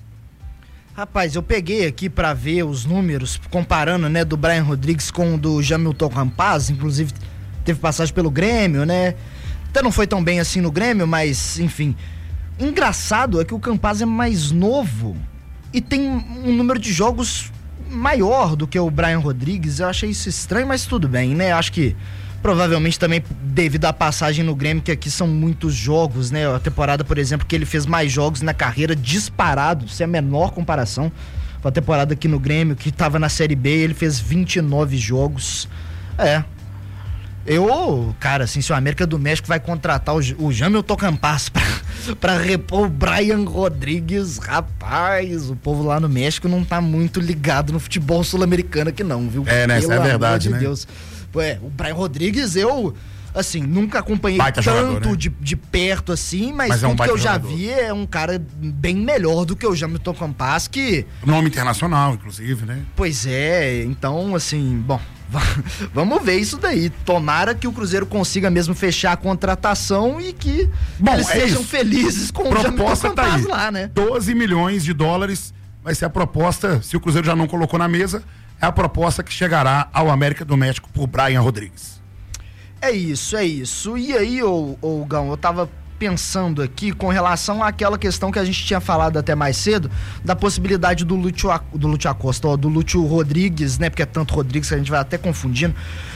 Rapaz, eu peguei aqui pra ver os números, comparando, né, do Brian Rodrigues com o do Jamilton Campas, inclusive teve passagem pelo Grêmio, né? Até não foi tão bem assim no Grêmio, mas, enfim. Engraçado é que o Campas é mais novo e tem um número de jogos maior do que o Brian Rodrigues. Eu achei isso estranho, mas tudo bem, né? Acho que provavelmente também devido à passagem no Grêmio, que aqui são muitos jogos, né? A temporada, por exemplo, que ele fez mais jogos na carreira, disparado, sem a menor comparação. Foi a temporada aqui no Grêmio, que estava na Série B, ele fez vinte e nove jogos. É. Eu, cara, assim, se o América do México vai contratar o, o Jamilton Campas pra, pra repor o Brian Rodrigues, rapaz, o povo lá no México não tá muito ligado no futebol sul-americano aqui não, viu? É, né? Isso é verdade, né? Deus. É, o Brian Rodrigues, eu, assim, nunca acompanhei baita tanto jogador, né? de, de perto, assim, mas, mas é um tudo que eu já jogador. vi é um cara bem melhor do que o Jamilton Campas, que... Nome internacional, inclusive, né? Pois é, então, assim, bom, vamos ver isso daí. Tomara que o Cruzeiro consiga mesmo fechar a contratação e que bom, eles é sejam isso. felizes com o proposta tá aí. lá, né? doze milhões de dólares vai ser a proposta, se o Cruzeiro já não colocou na mesa, é a proposta que chegará ao América do México por Brian Rodrigues. É isso, é isso. E aí, ô, ô Gão, eu tava pensando aqui com relação àquela questão que a gente tinha falado até mais cedo, da possibilidade do Lúcio, do Lúcio Acosta, ó, do Lúcio Rodrigues, né? Porque é tanto Rodrigues que a gente vai até confundindo,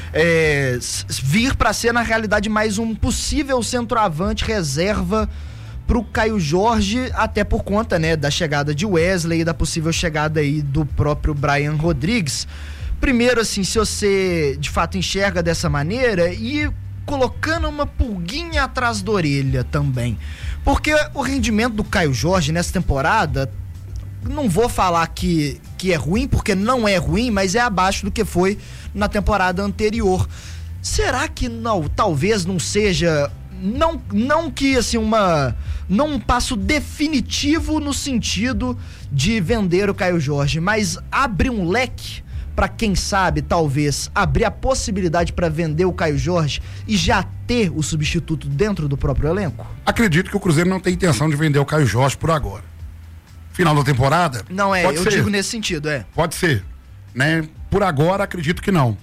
é, vir para ser, na realidade, mais um possível centroavante reserva pro Caio Jorge, até por conta, né, da chegada de Wesley e da possível chegada aí do próprio Brian Rodrigues. Primeiro, assim, se você de fato enxerga dessa maneira e colocando uma pulguinha atrás da orelha também. Porque o rendimento do Caio Jorge nessa temporada, não vou falar que, que é ruim, porque não é ruim, mas é abaixo do que foi na temporada anterior. Será que não, talvez não seja, não, não que assim uma, não um passo definitivo no sentido de vender o Caio Jorge, mas abre um leque para quem sabe, talvez, abrir a possibilidade para vender o Caio Jorge e já ter o substituto dentro do próprio elenco? Acredito que o Cruzeiro não tem intenção de vender o Caio Jorge por agora. Final da temporada? Não é, pode eu ser. digo nesse sentido, é. Pode ser, né? Por agora, acredito que não.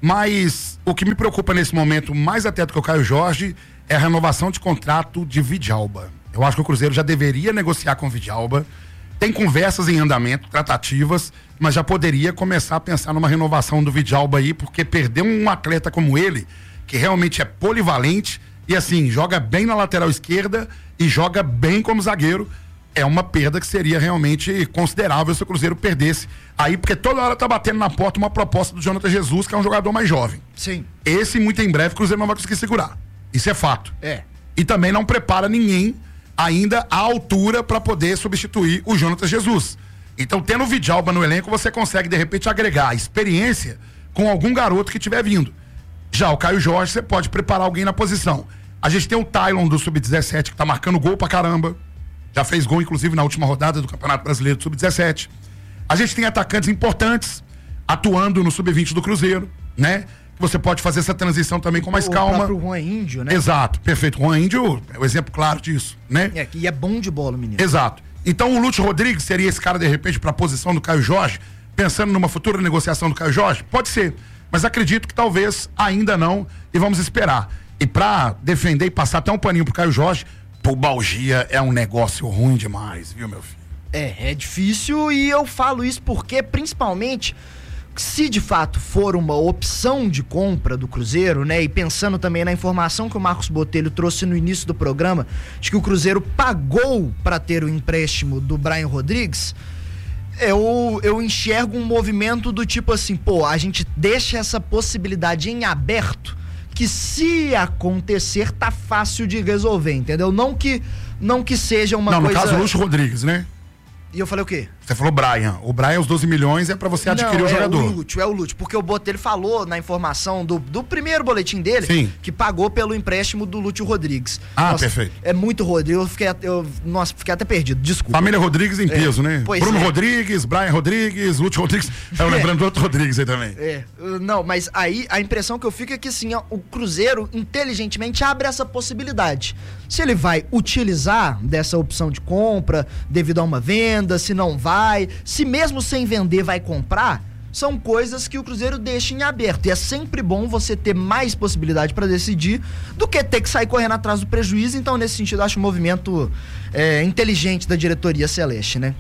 Mas o que me preocupa nesse momento, mais até do que o Caio Jorge, é a renovação de contrato de Vidalba. Eu acho que o Cruzeiro já deveria negociar com o Vidalba. Tem conversas em andamento, tratativas, mas já poderia começar a pensar numa renovação do Vidalba aí, porque perder um atleta como ele, que realmente é polivalente e assim, joga bem na lateral esquerda e joga bem como zagueiro, é uma perda que seria realmente considerável se o Cruzeiro perdesse aí, porque toda hora tá batendo na porta uma proposta do Jonathan Jesus, que é um jogador mais jovem. Sim. Esse, muito em breve, o Cruzeiro não vai conseguir segurar. Isso é fato. É. E também não prepara ninguém ainda à altura para poder substituir o Jonathan Jesus. Então, tendo o Vidalba no elenco, você consegue, de repente, agregar experiência com algum garoto que estiver vindo. Já o Caio Jorge, você pode preparar alguém na posição. A gente tem o Tylon do sub dezessete, que tá marcando gol pra caramba. Já fez gol, inclusive, na última rodada do Campeonato Brasileiro do sub dezessete. A gente tem atacantes importantes atuando no sub vinte do Cruzeiro, né? Você pode fazer essa transição também com mais o calma. O próprio Juan Índio, né? Exato, perfeito. Juan Índio é o exemplo claro disso, né? É, e é bom de bola, menino. Exato. Então o Lúcio Rodrigues seria esse cara, de repente, para a posição do Caio Jorge, pensando numa futura negociação do Caio Jorge? Pode ser, mas acredito que talvez ainda não, e vamos esperar. E para defender e passar até um paninho pro Caio Jorge, pubalgia é um negócio ruim demais, viu, meu filho? É, é difícil, e eu falo isso porque, principalmente, se de fato for uma opção de compra do Cruzeiro, né, e pensando também na informação que o Marcos Botelho trouxe no início do programa, de que o Cruzeiro pagou para ter o empréstimo do Brian Rodrigues, eu, eu enxergo um movimento do tipo assim, pô, a gente deixa essa possibilidade em aberto, que se acontecer tá fácil de resolver, entendeu? Não que, não que seja uma não, coisa... Não, no caso, o Lúcio Rodrigues, né? E eu falei o quê? Você falou Brian. O Brian, os doze milhões é pra você adquirir não, o jogador. É o Lúcio, é o Lúcio. Porque o Botelho falou na informação do, do primeiro boletim dele, sim, que pagou pelo empréstimo do Lúcio Rodrigues. Ah, nossa, perfeito. É muito Rodrigo. Eu fiquei, eu, nossa, fiquei até perdido. Desculpa. Família Rodrigues em peso, é, né? Bruno é. Rodrigues, Brian Rodrigues, Lúcio Rodrigues. Eu é. lembrando do outro Rodrigues aí também. É. Não, mas aí a impressão que eu fico é que assim, ó, o Cruzeiro inteligentemente abre essa possibilidade. Se ele vai utilizar dessa opção de compra devido a uma venda, se não vai, se mesmo sem vender vai comprar, são coisas que o Cruzeiro deixa em aberto. E é sempre bom você ter mais possibilidade para decidir do que ter que sair correndo atrás do prejuízo. Então, nesse sentido, eu acho um movimento é, inteligente da diretoria celeste, né?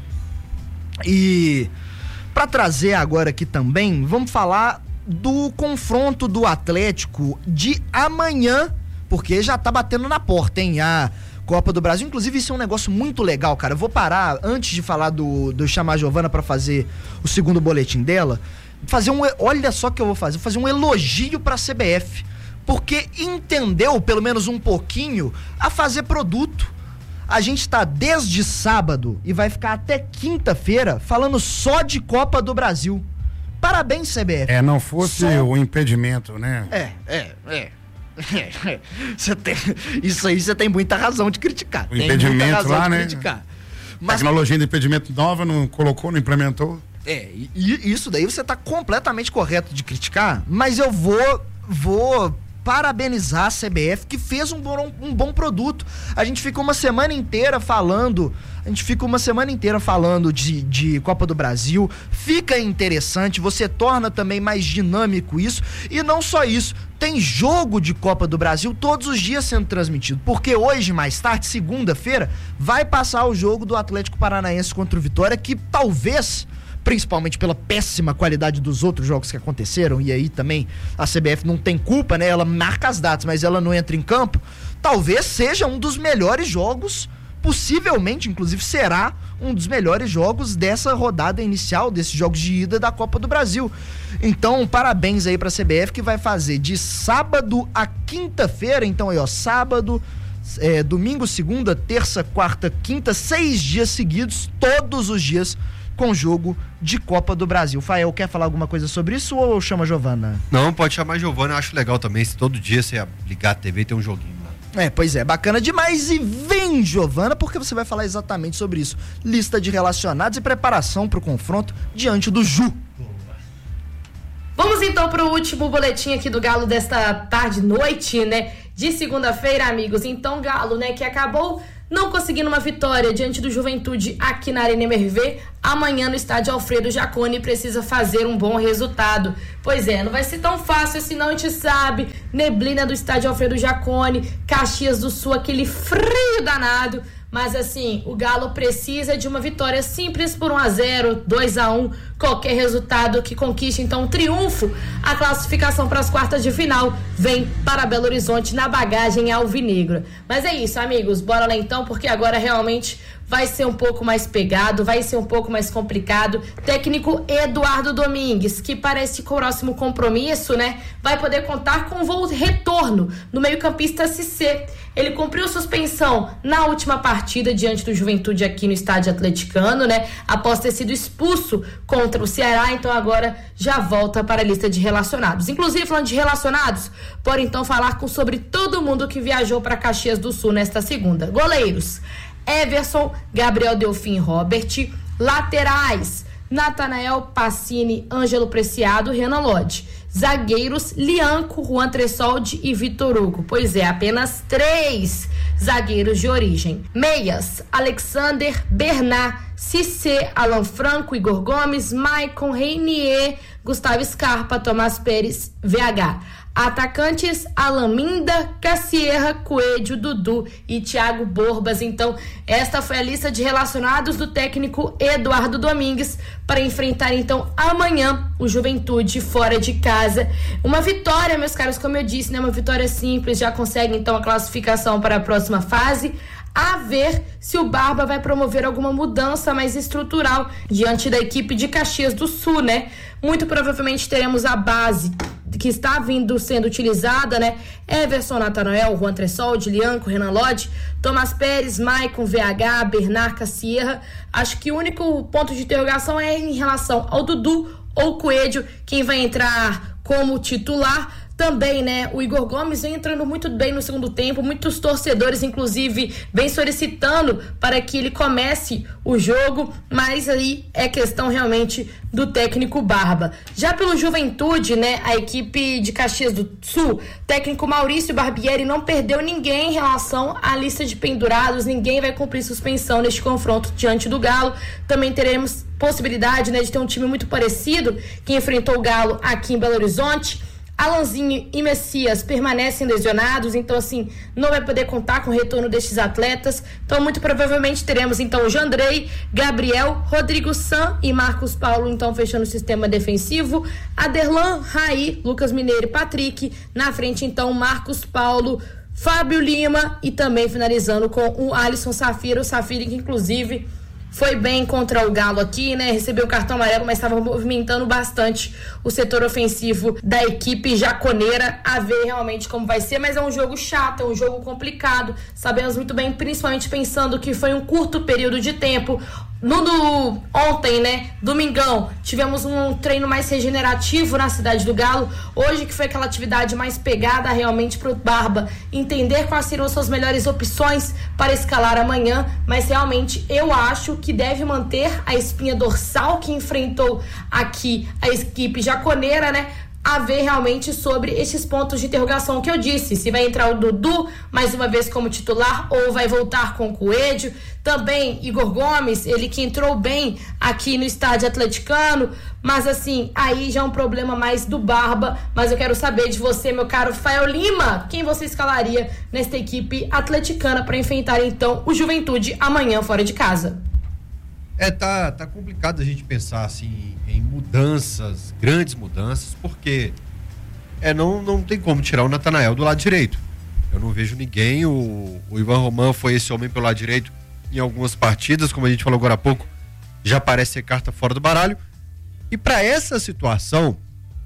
E para trazer agora aqui também, vamos falar do confronto do Atlético de amanhã, porque já tá batendo na porta, hein? A Copa do Brasil. Inclusive, isso é um negócio muito legal, cara. Eu vou parar, antes de falar do, do chamar a Giovana pra fazer o segundo boletim dela, fazer um... Olha só o que eu vou fazer. Vou fazer um elogio pra C B F. Porque entendeu, pelo menos um pouquinho, a fazer produto. A gente tá desde sábado e vai ficar até quinta-feira falando só de Copa do Brasil. Parabéns, C B F. É, não fosse só... o impedimento, né? É, é, é. Você tem, isso aí você tem muita razão de criticar. O impedimento lá, né? Mas, tecnologia de impedimento nova, não colocou, não implementou. É, e isso daí você tá completamente correto de criticar, mas eu vou, vou parabenizar a C B F, que fez um bom, um bom produto. A gente fica uma semana inteira falando, a gente fica uma semana inteira falando de, de Copa do Brasil, fica interessante, você torna também mais dinâmico isso, e não só isso, tem jogo de Copa do Brasil todos os dias sendo transmitido, porque hoje, mais tarde, segunda-feira, vai passar o jogo do Atlético Paranaense contra o Vitória, que talvez, principalmente pela péssima qualidade dos outros jogos que aconteceram, e aí também a C B F não tem culpa, né? Ela marca as datas, mas ela não entra em campo, talvez seja um dos melhores jogos, possivelmente, inclusive, será um dos melhores jogos dessa rodada inicial, desses jogos de ida da Copa do Brasil. Então, parabéns aí pra C B F, que vai fazer de sábado a quinta-feira, então aí ó, sábado, é, domingo, segunda, terça, quarta, quinta, seis dias seguidos, todos os dias com jogo de Copa do Brasil. Fael, quer falar alguma coisa sobre isso ou chama a Giovana? Não, pode chamar a Giovana, eu acho legal também, se todo dia você ligar a T V e ter um joguinho. É, pois é, bacana demais. E vem, Giovana, porque você vai falar exatamente sobre isso. Lista de relacionados e preparação para o confronto diante do Ju. Vamos então para o último boletim aqui do Galo desta tarde, noite, né? De segunda-feira, amigos. Então, Galo, né, que acabou não conseguindo uma vitória diante do Juventude aqui na Arena M R V, amanhã no estádio Alfredo Jaconi precisa fazer um bom resultado. Pois é, não vai ser tão fácil assim, não, a gente sabe. Neblina do estádio Alfredo Jaconi, Caxias do Sul, aquele frio danado. Mas assim, o Galo precisa de uma vitória simples por um a zero, dois a um, qualquer resultado que conquiste então um triunfo. A classificação para as quartas de final vem para Belo Horizonte na bagagem alvinegra. Mas é isso, amigos, bora lá então, porque agora realmente vai ser um pouco mais pegado, vai ser um pouco mais complicado. Técnico Eduardo Domingues, que parece que o próximo compromisso, né, vai poder contar com o voo retorno no meio-campista Cissé. Ele cumpriu suspensão na última partida diante do Juventude aqui no estádio atleticano, né, após ter sido expulso contra o Ceará, então agora já volta para a lista de relacionados. Inclusive, falando de relacionados, bora então falar com, sobre todo mundo que viajou para Caxias do Sul nesta segunda. Goleiros: Everson, Gabriel Delfim, Robert. Laterais: Natanael, Pacini, Ângelo Preciado, Renan Lodge. Zagueiros: Lianco, Juan Tressoldi e Vitor Hugo. Pois é, apenas três zagueiros de origem. Meias: Alexander, Bernard, Cissé, Alan Franco, Igor Gomes, Maicon, Reinier, Gustavo Scarpa, Tomás Pérez, V H. Atacantes: Alaminda, Cassierra, Coelho, Dudu e Thiago Borbas. Então, esta foi a lista de relacionados do técnico Eduardo Domingues para enfrentar então amanhã o Juventude fora de casa. Uma vitória, meus caros, como eu disse, né? Uma vitória simples, já consegue então a classificação para a próxima fase. A ver se o Barba vai promover alguma mudança mais estrutural diante da equipe de Caxias do Sul, né? Muito provavelmente teremos a base que está vindo sendo utilizada, né? Everson, Natanael, Juan Tressoldi, Lianco, Renan Lodge, Tomás Pérez, Maicon, V H, Bernard, Cassierra. Acho que o único ponto de interrogação é em relação ao Dudu ou Coelho, quem vai entrar como titular. Também, né, o Igor Gomes vem entrando muito bem no segundo tempo, muitos torcedores, inclusive, vem solicitando para que ele comece o jogo, mas aí é questão realmente do técnico Barba. Já pelo Juventude, né, a equipe de Caxias do Sul, técnico Maurício Barbieri não perdeu ninguém em relação à lista de pendurados, ninguém vai cumprir suspensão neste confronto diante do Galo. Também teremos possibilidade, né, de ter um time muito parecido que enfrentou o Galo aqui em Belo Horizonte. Alanzinho e Messias permanecem lesionados, então assim, não vai poder contar com o retorno destes atletas. Então muito provavelmente teremos então o Jandrei, Gabriel, Rodrigo San e Marcos Paulo então fechando o sistema defensivo. Aderlan, Raí, Lucas Mineiro e Patrick. Na frente então Marcos Paulo, Fábio Lima e também finalizando com o Alisson Safira, o Safira que inclusive foi bem contra o Galo aqui, né? Recebeu o cartão amarelo, mas estava movimentando bastante o setor ofensivo da equipe jaconeira. A ver realmente como vai ser, mas é um jogo chato, é um jogo complicado. Sabemos muito bem, principalmente pensando que foi um curto período de tempo. No do, ontem, né, domingão, tivemos um treino mais regenerativo na cidade do Galo. Hoje que foi aquela atividade mais pegada realmente pro Barba entender quais seriam suas melhores opções para escalar amanhã, mas realmente eu acho que deve manter a espinha dorsal que enfrentou aqui a equipe jaconeira, né? a ver realmente sobre esses pontos de interrogação que eu disse, se vai entrar o Dudu mais uma vez como titular ou vai voltar com o Coelho. Também Igor Gomes, ele que entrou bem aqui no estádio atleticano, mas assim, aí já é um problema mais do Barba. Mas eu quero saber de você, meu caro Fael Lima, quem você escalaria nesta equipe atleticana para enfrentar então o Juventude amanhã fora de casa? É, tá, tá complicado a gente pensar assim em mudanças, grandes mudanças, porque é, não, não tem como tirar o Natanael do lado direito. Eu não vejo ninguém, o, o Ivan Roman foi esse homem pelo lado direito em algumas partidas, como a gente falou agora há pouco, já parece ser carta fora do baralho. E para essa situação,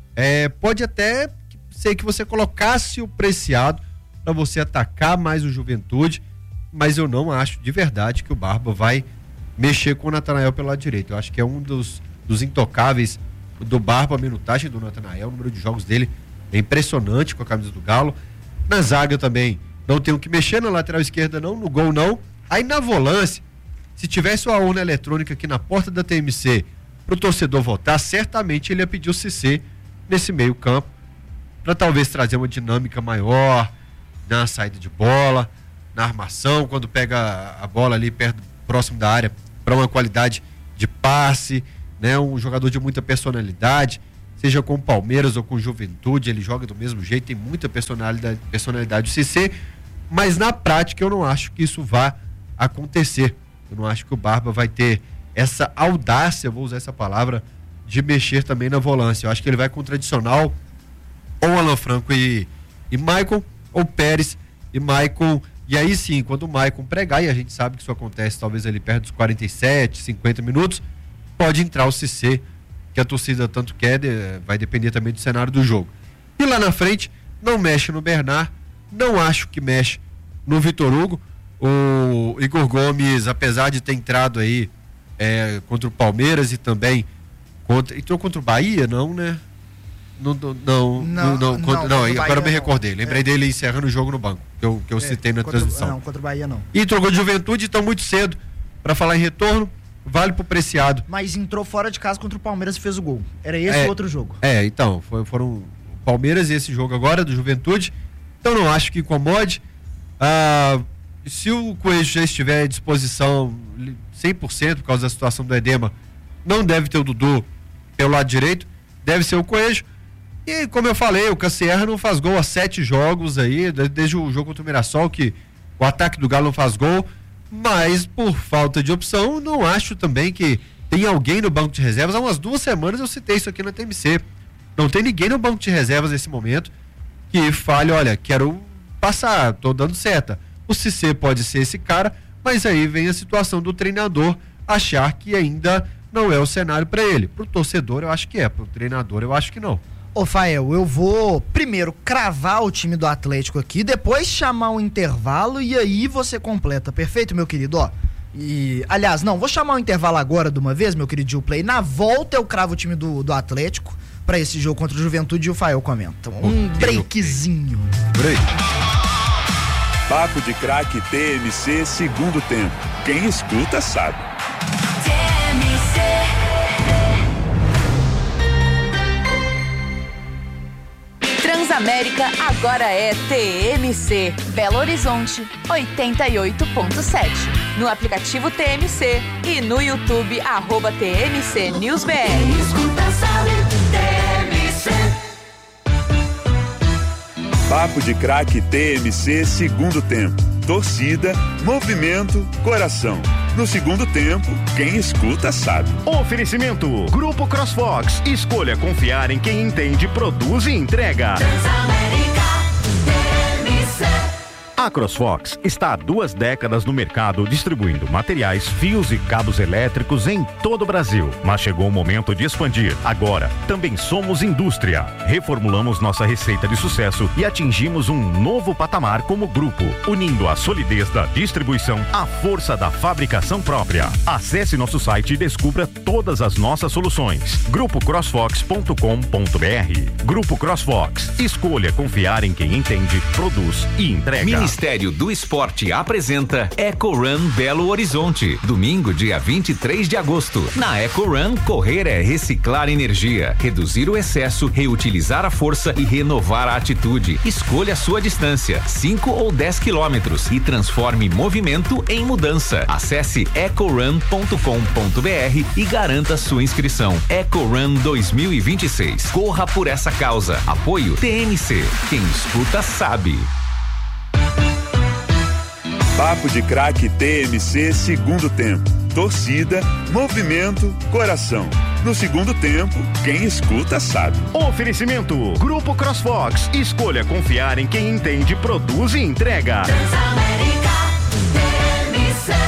é, pode até ser que você colocasse o Preciado para você atacar mais o Juventude, mas eu não acho de verdade que o Barba vai mexer com o Natanael pelo lado direito. Eu acho que é um dos, dos intocáveis do Barba, a minutagem do Natanael, o número de jogos dele é impressionante com a camisa do Galo. Na zaga também não tem o que mexer, na lateral esquerda não, no gol não. Aí na volância, se tivesse uma urna eletrônica aqui na porta da T M C pro torcedor votar, certamente ele ia pedir o Cissé nesse meio campo para talvez trazer uma dinâmica maior na saída de bola, na armação, quando pega a bola ali perto, próximo da área, para uma qualidade de passe, né? Um jogador de muita personalidade, seja com o Palmeiras ou com o Juventude, ele joga do mesmo jeito, tem muita personalidade, personalidade do Cissé, mas na prática eu não acho que isso vá acontecer. Eu não acho que o Barba vai ter essa audácia, vou usar essa palavra, de mexer também na volância. Eu acho que ele vai com o tradicional, ou Alan Franco e, e Maicon, ou Pérez e Maicon. E aí sim, quando o Maicon pregar, e a gente sabe que isso acontece talvez ali perto dos quarenta e sete, cinquenta minutos, pode entrar o Cissé, que a torcida tanto quer, de, vai depender também do cenário do jogo. E lá na frente, não mexe no Bernard, não acho que mexe no Vitor Hugo. O Igor Gomes, apesar de ter entrado aí é, contra o Palmeiras e também contra, entrou contra o Bahia, não, né? Não, não, não, não, não, contra, não, não agora eu me recordei, lembrei é. dele encerrando o jogo no banco, que eu, que eu é, citei na contra, transmissão. Não, contra o Bahia não. E trocou de Juventude, então muito cedo para falar em retorno, vale pro Preciado. Mas entrou fora de casa contra o Palmeiras e fez o gol. Era esse o é, outro jogo. É, então, foi, foram o Palmeiras e esse jogo agora do Juventude, então não acho que incomode. Ah, se o Coelho já estiver à disposição cem por cento por causa da situação do edema, não deve ter o Dudu pelo lado direito, deve ser o Coelho. E como eu falei, o Cassierra não faz gol há sete jogos aí, desde o jogo contra o Mirassol, que o ataque do Galo não faz gol, mas por falta de opção, não acho também que tem alguém no banco de reservas. Há umas duas semanas eu citei isso aqui na T M C. Não tem ninguém no banco de reservas nesse momento que fale, olha, quero passar, tô dando seta. O Cissé pode ser esse cara, mas aí vem a situação do treinador achar que ainda não é o cenário para ele. Pro torcedor eu acho que é, pro treinador eu acho que não. Ô Fael, eu vou primeiro cravar o time do Atlético aqui, depois chamar um intervalo e aí você completa, perfeito, meu querido? Ó, e, aliás, não, vou chamar um intervalo agora de uma vez, meu querido Gil Play. Na volta eu cravo o time do, do Atlético pra esse jogo contra o Juventude e o Fael comenta. Um breakzinho. Break. Papo de Craque T M C, segundo tempo. Quem escuta sabe. T M C. Transamérica agora é T M C. Belo Horizonte, oitenta e oito ponto sete. No aplicativo T M C e no YouTube, arroba T M C News B R. Quem escuta sabe, T M C. Papo de Craque T M C, segundo tempo. Torcida, movimento, coração. No segundo tempo, quem escuta sabe. Oferecimento: Grupo CrossFox. Escolha confiar em quem entende, produz e entrega. Transamérica T M C. A CrossFox está há duas décadas no mercado distribuindo materiais, fios e cabos elétricos em todo o Brasil. Mas chegou o momento de expandir. Agora, também somos indústria. Reformulamos nossa receita de sucesso e atingimos um novo patamar como grupo, unindo a solidez da distribuição à força da fabricação própria. Acesse nosso site e descubra todas as nossas soluções. grupo crossfox ponto com ponto b r. Grupo CrossFox. Escolha confiar em quem entende, produz e entrega. Ministério do Esporte apresenta EcoRun Belo Horizonte, domingo, dia vinte e três de agosto. Na EcoRun, correr é reciclar energia, reduzir o excesso, reutilizar a força e renovar a atitude. Escolha a sua distância, cinco ou dez quilômetros, e transforme movimento em mudança. Acesse ecorun ponto com ponto br e garanta sua inscrição. EcoRun dois mil e vinte e seis. Corra por essa causa. Apoio T M C. Quem escuta sabe. Papo de Craque T M C segundo tempo. Torcida, movimento, coração. No segundo tempo, quem escuta sabe. Oferecimento Grupo CrossFox. Escolha confiar em quem entende, produz e entrega. Transamérica T M C.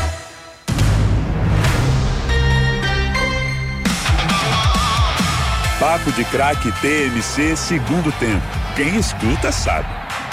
Papo de Craque T M C segundo tempo. Quem escuta sabe.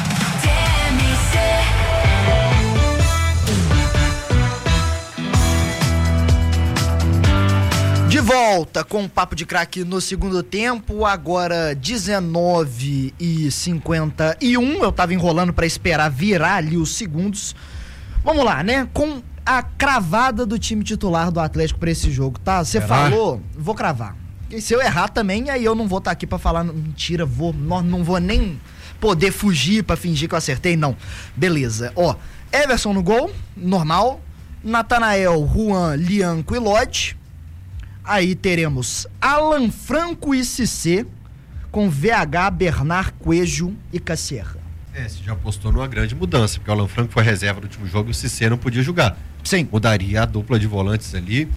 De volta com o Papo de Craque no segundo tempo, agora dezenove e cinquenta e um. Eu tava enrolando para esperar virar ali os segundos. Vamos lá, né? Com a cravada do time titular do Atlético para esse jogo, tá? Você falou, vou cravar. E se eu errar também, aí eu não vou estar tá aqui para falar mentira, vou, não, não vou nem poder fugir para fingir que eu acertei, não. Beleza. Ó, Everson no gol, normal. Natanael, Juan, Lianco e Lodge. Aí teremos Alan Franco e Cissé, com V H, Bernard, Coelho e Cassierra. É, você já apostou numa grande mudança, porque o Alan Franco foi reserva no último jogo e o Cissé não podia jogar. Sim. Mudaria a dupla de volantes ali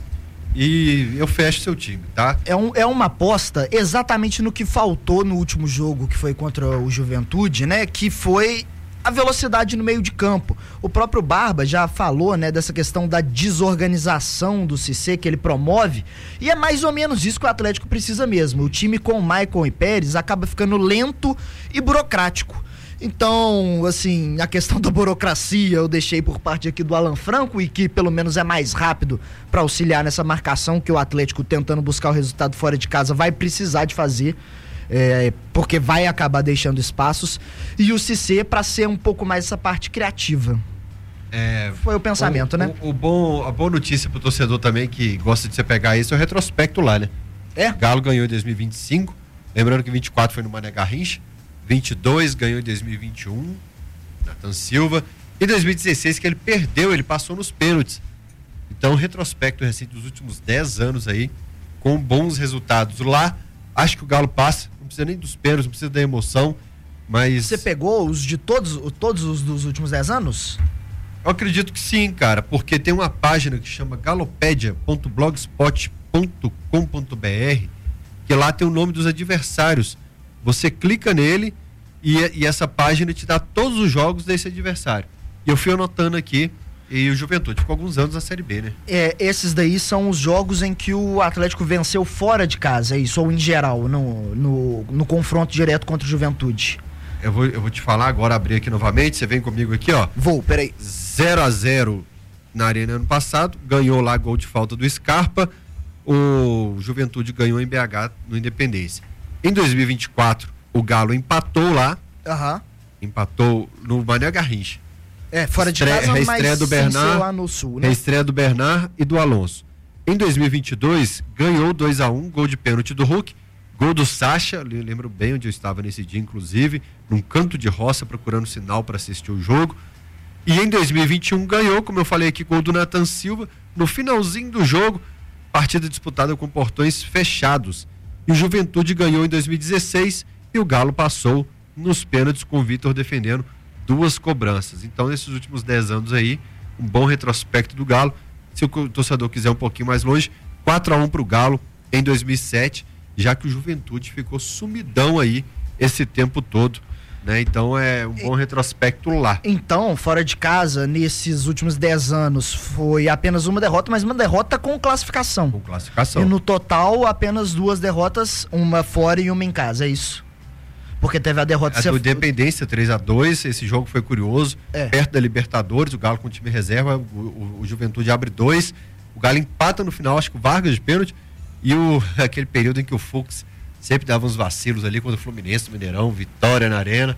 e eu fecho seu time, tá? É, um, é uma aposta exatamente no que faltou no último jogo, que foi contra o Juventude, né? Que foi a velocidade no meio de campo. O próprio Barba já falou, né, dessa questão da desorganização do Cissé que ele promove, e é mais ou menos isso que o Atlético precisa mesmo. O time com o Maicon e Pérez acaba ficando lento e burocrático. Então, assim, a questão da burocracia eu deixei por parte aqui do Alan Franco, e que pelo menos é mais rápido para auxiliar nessa marcação que o Atlético, tentando buscar o resultado fora de casa, vai precisar de fazer. É, porque vai acabar deixando espaços, e o Cissé para ser um pouco mais essa parte criativa. É, foi o pensamento, o, né? O, o bom, a boa notícia pro torcedor também que gosta de você pegar isso é o retrospecto lá, né? É? Galo ganhou em dois mil e vinte e cinco, lembrando que vinte e quatro foi no Mané Garrincha, vinte e dois ganhou em dois mil e vinte e um, Nathan Silva, e dois mil e dezesseis que ele perdeu, ele passou nos pênaltis. Então, retrospecto recente dos últimos dez anos aí, com bons resultados lá, acho que o Galo passa. Não precisa nem dos pênaltis, não precisa da emoção, mas... Você pegou os de todos, todos os dos últimos dez anos? Eu acredito que sim, cara, porque tem uma página que chama galopedia ponto blogspot ponto com ponto br, que lá tem o nome dos adversários. Você clica nele e, e essa página te dá todos os jogos desse adversário. E eu fui anotando aqui. E o Juventude ficou alguns anos na Série B, né? É, esses daí são os jogos em que o Atlético venceu fora de casa, é isso, ou em geral, no, no, no confronto direto contra o Juventude. Eu vou, eu vou te falar agora, abrir aqui novamente, você vem comigo aqui, ó. Vou, peraí. zero a zero na Arena ano passado, ganhou lá gol de falta do Scarpa, o Juventude ganhou em B H no Independência. Em dois mil e vinte e quatro, o Galo empatou lá, uhum. empatou no Mané Garrincha. É, fora de Estreia, casa, reestreia mas do Bernard, lá no sul, né? Reestreia do Bernard e do Alonso. Em dois mil e vinte e dois, ganhou dois a um, gol de pênalti do Hulk, gol do Sacha, eu lembro bem onde eu estava nesse dia, inclusive, num canto de roça, procurando sinal para assistir o jogo. E em dois mil e vinte e um ganhou, como eu falei aqui, gol do Nathan Silva, no finalzinho do jogo, partida disputada com portões fechados. E o Juventude ganhou em dois mil e dezesseis e o Galo passou nos pênaltis com o Vitor defendendo duas cobranças. Então, nesses últimos dez anos aí, um bom retrospecto do Galo. Se o torcedor quiser um pouquinho mais longe, quatro a um pro Galo em dois mil e sete, já que o Juventude ficou sumidão aí esse tempo todo, né? Então é um bom retrospecto lá. Então, fora de casa, nesses últimos dez anos, foi apenas uma derrota, mas uma derrota com classificação. Com classificação. E no total, apenas duas derrotas, uma fora e uma em casa, é isso? Porque teve a derrota... A do Independência, três a dois, esse jogo foi curioso, é. perto da Libertadores, o Galo com o time reserva, o, o, o Juventude abre dois, o Galo empata no final, acho que o Vargas de pênalti, e o, aquele período em que o Fux sempre dava uns vacilos ali contra o Fluminense, Mineirão, Vitória na Arena,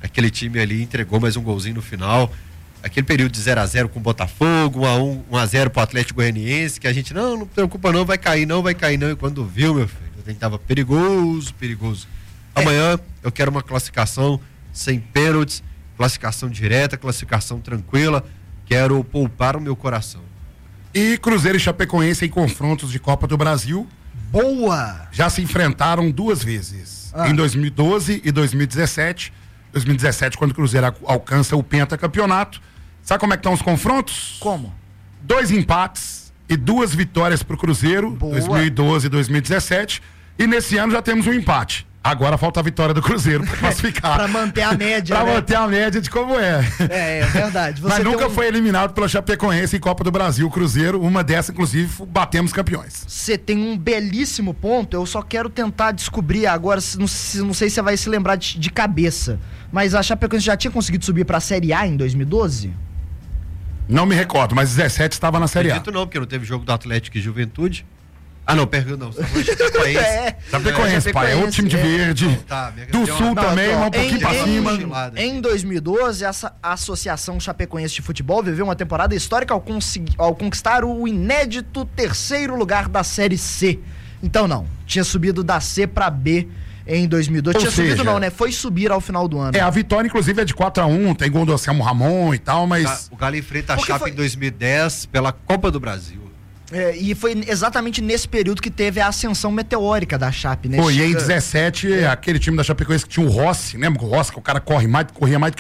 aquele time ali entregou mais um golzinho no final. Aquele período de zero a zero com o Botafogo, um a um, um a zero pro Atlético Goianiense, que a gente, não, não preocupa não, vai cair não, vai cair não. E quando viu, meu filho, a gente tava perigoso, perigoso. Amanhã eu quero uma classificação sem pênaltis, classificação direta, classificação tranquila. Quero poupar o meu coração. E Cruzeiro e Chapecoense em confrontos de Copa do Brasil. Boa! Já se enfrentaram duas vezes. Ah. Em dois mil e doze e dois mil e dezessete. dois mil e dezessete, quando o Cruzeiro al- alcança o pentacampeonato. Sabe como é que estão os confrontos? Como? Dois empates e duas vitórias pro Cruzeiro, Boa. dois mil e doze e dois mil e dezessete. E nesse ano já temos um empate. Agora falta a vitória do Cruzeiro para classificar. Pra manter a média, Pra né? manter a média de como é. É, é verdade. Você Mas tem nunca um- foi eliminado pela Chapecoense em Copa do Brasil. O Cruzeiro, uma dessa, inclusive, batemos campeões. Você tem um belíssimo ponto, eu só quero tentar descobrir agora, se- não, se- não sei se você vai se lembrar de, de cabeça, mas a Chapecoense já tinha conseguido subir pra Série A em dois mil e doze? Não me recordo, mas dezessete estava na Série A. Acredito não, porque não teve jogo do Atlético e Juventude. Ah, não, perdão, não. Chapecoense. É. Chapecoense, pai, é outro time de é. verde. Tá, minha- Do deu Sul uma- também, Não, mas um em- pouquinho pra em- cima. Oscilada. Em dois mil e doze, essa Associação Chapecoense de Futebol viveu uma temporada histórica ao, consegui- ao conquistar o inédito terceiro lugar da Série C. Então não, tinha subido da C pra B em dois mil e doze. Ou Tinha seja, subido não, né? Foi subir ao final do ano. É, a vitória, inclusive, é de quatro a um, tem gol do Anselmo Ramon e tal, mas... O Galo enfrenta a Porque Chape foi- em dois mil e dez pela Copa do Brasil. É, e foi exatamente nesse período que teve a ascensão meteórica da Chape, né? Pô, e em Chega- dezessete, aquele time da Chapecoense que tinha o Rossi, lembra que o Rossi, que o cara corre mais, corria mais do que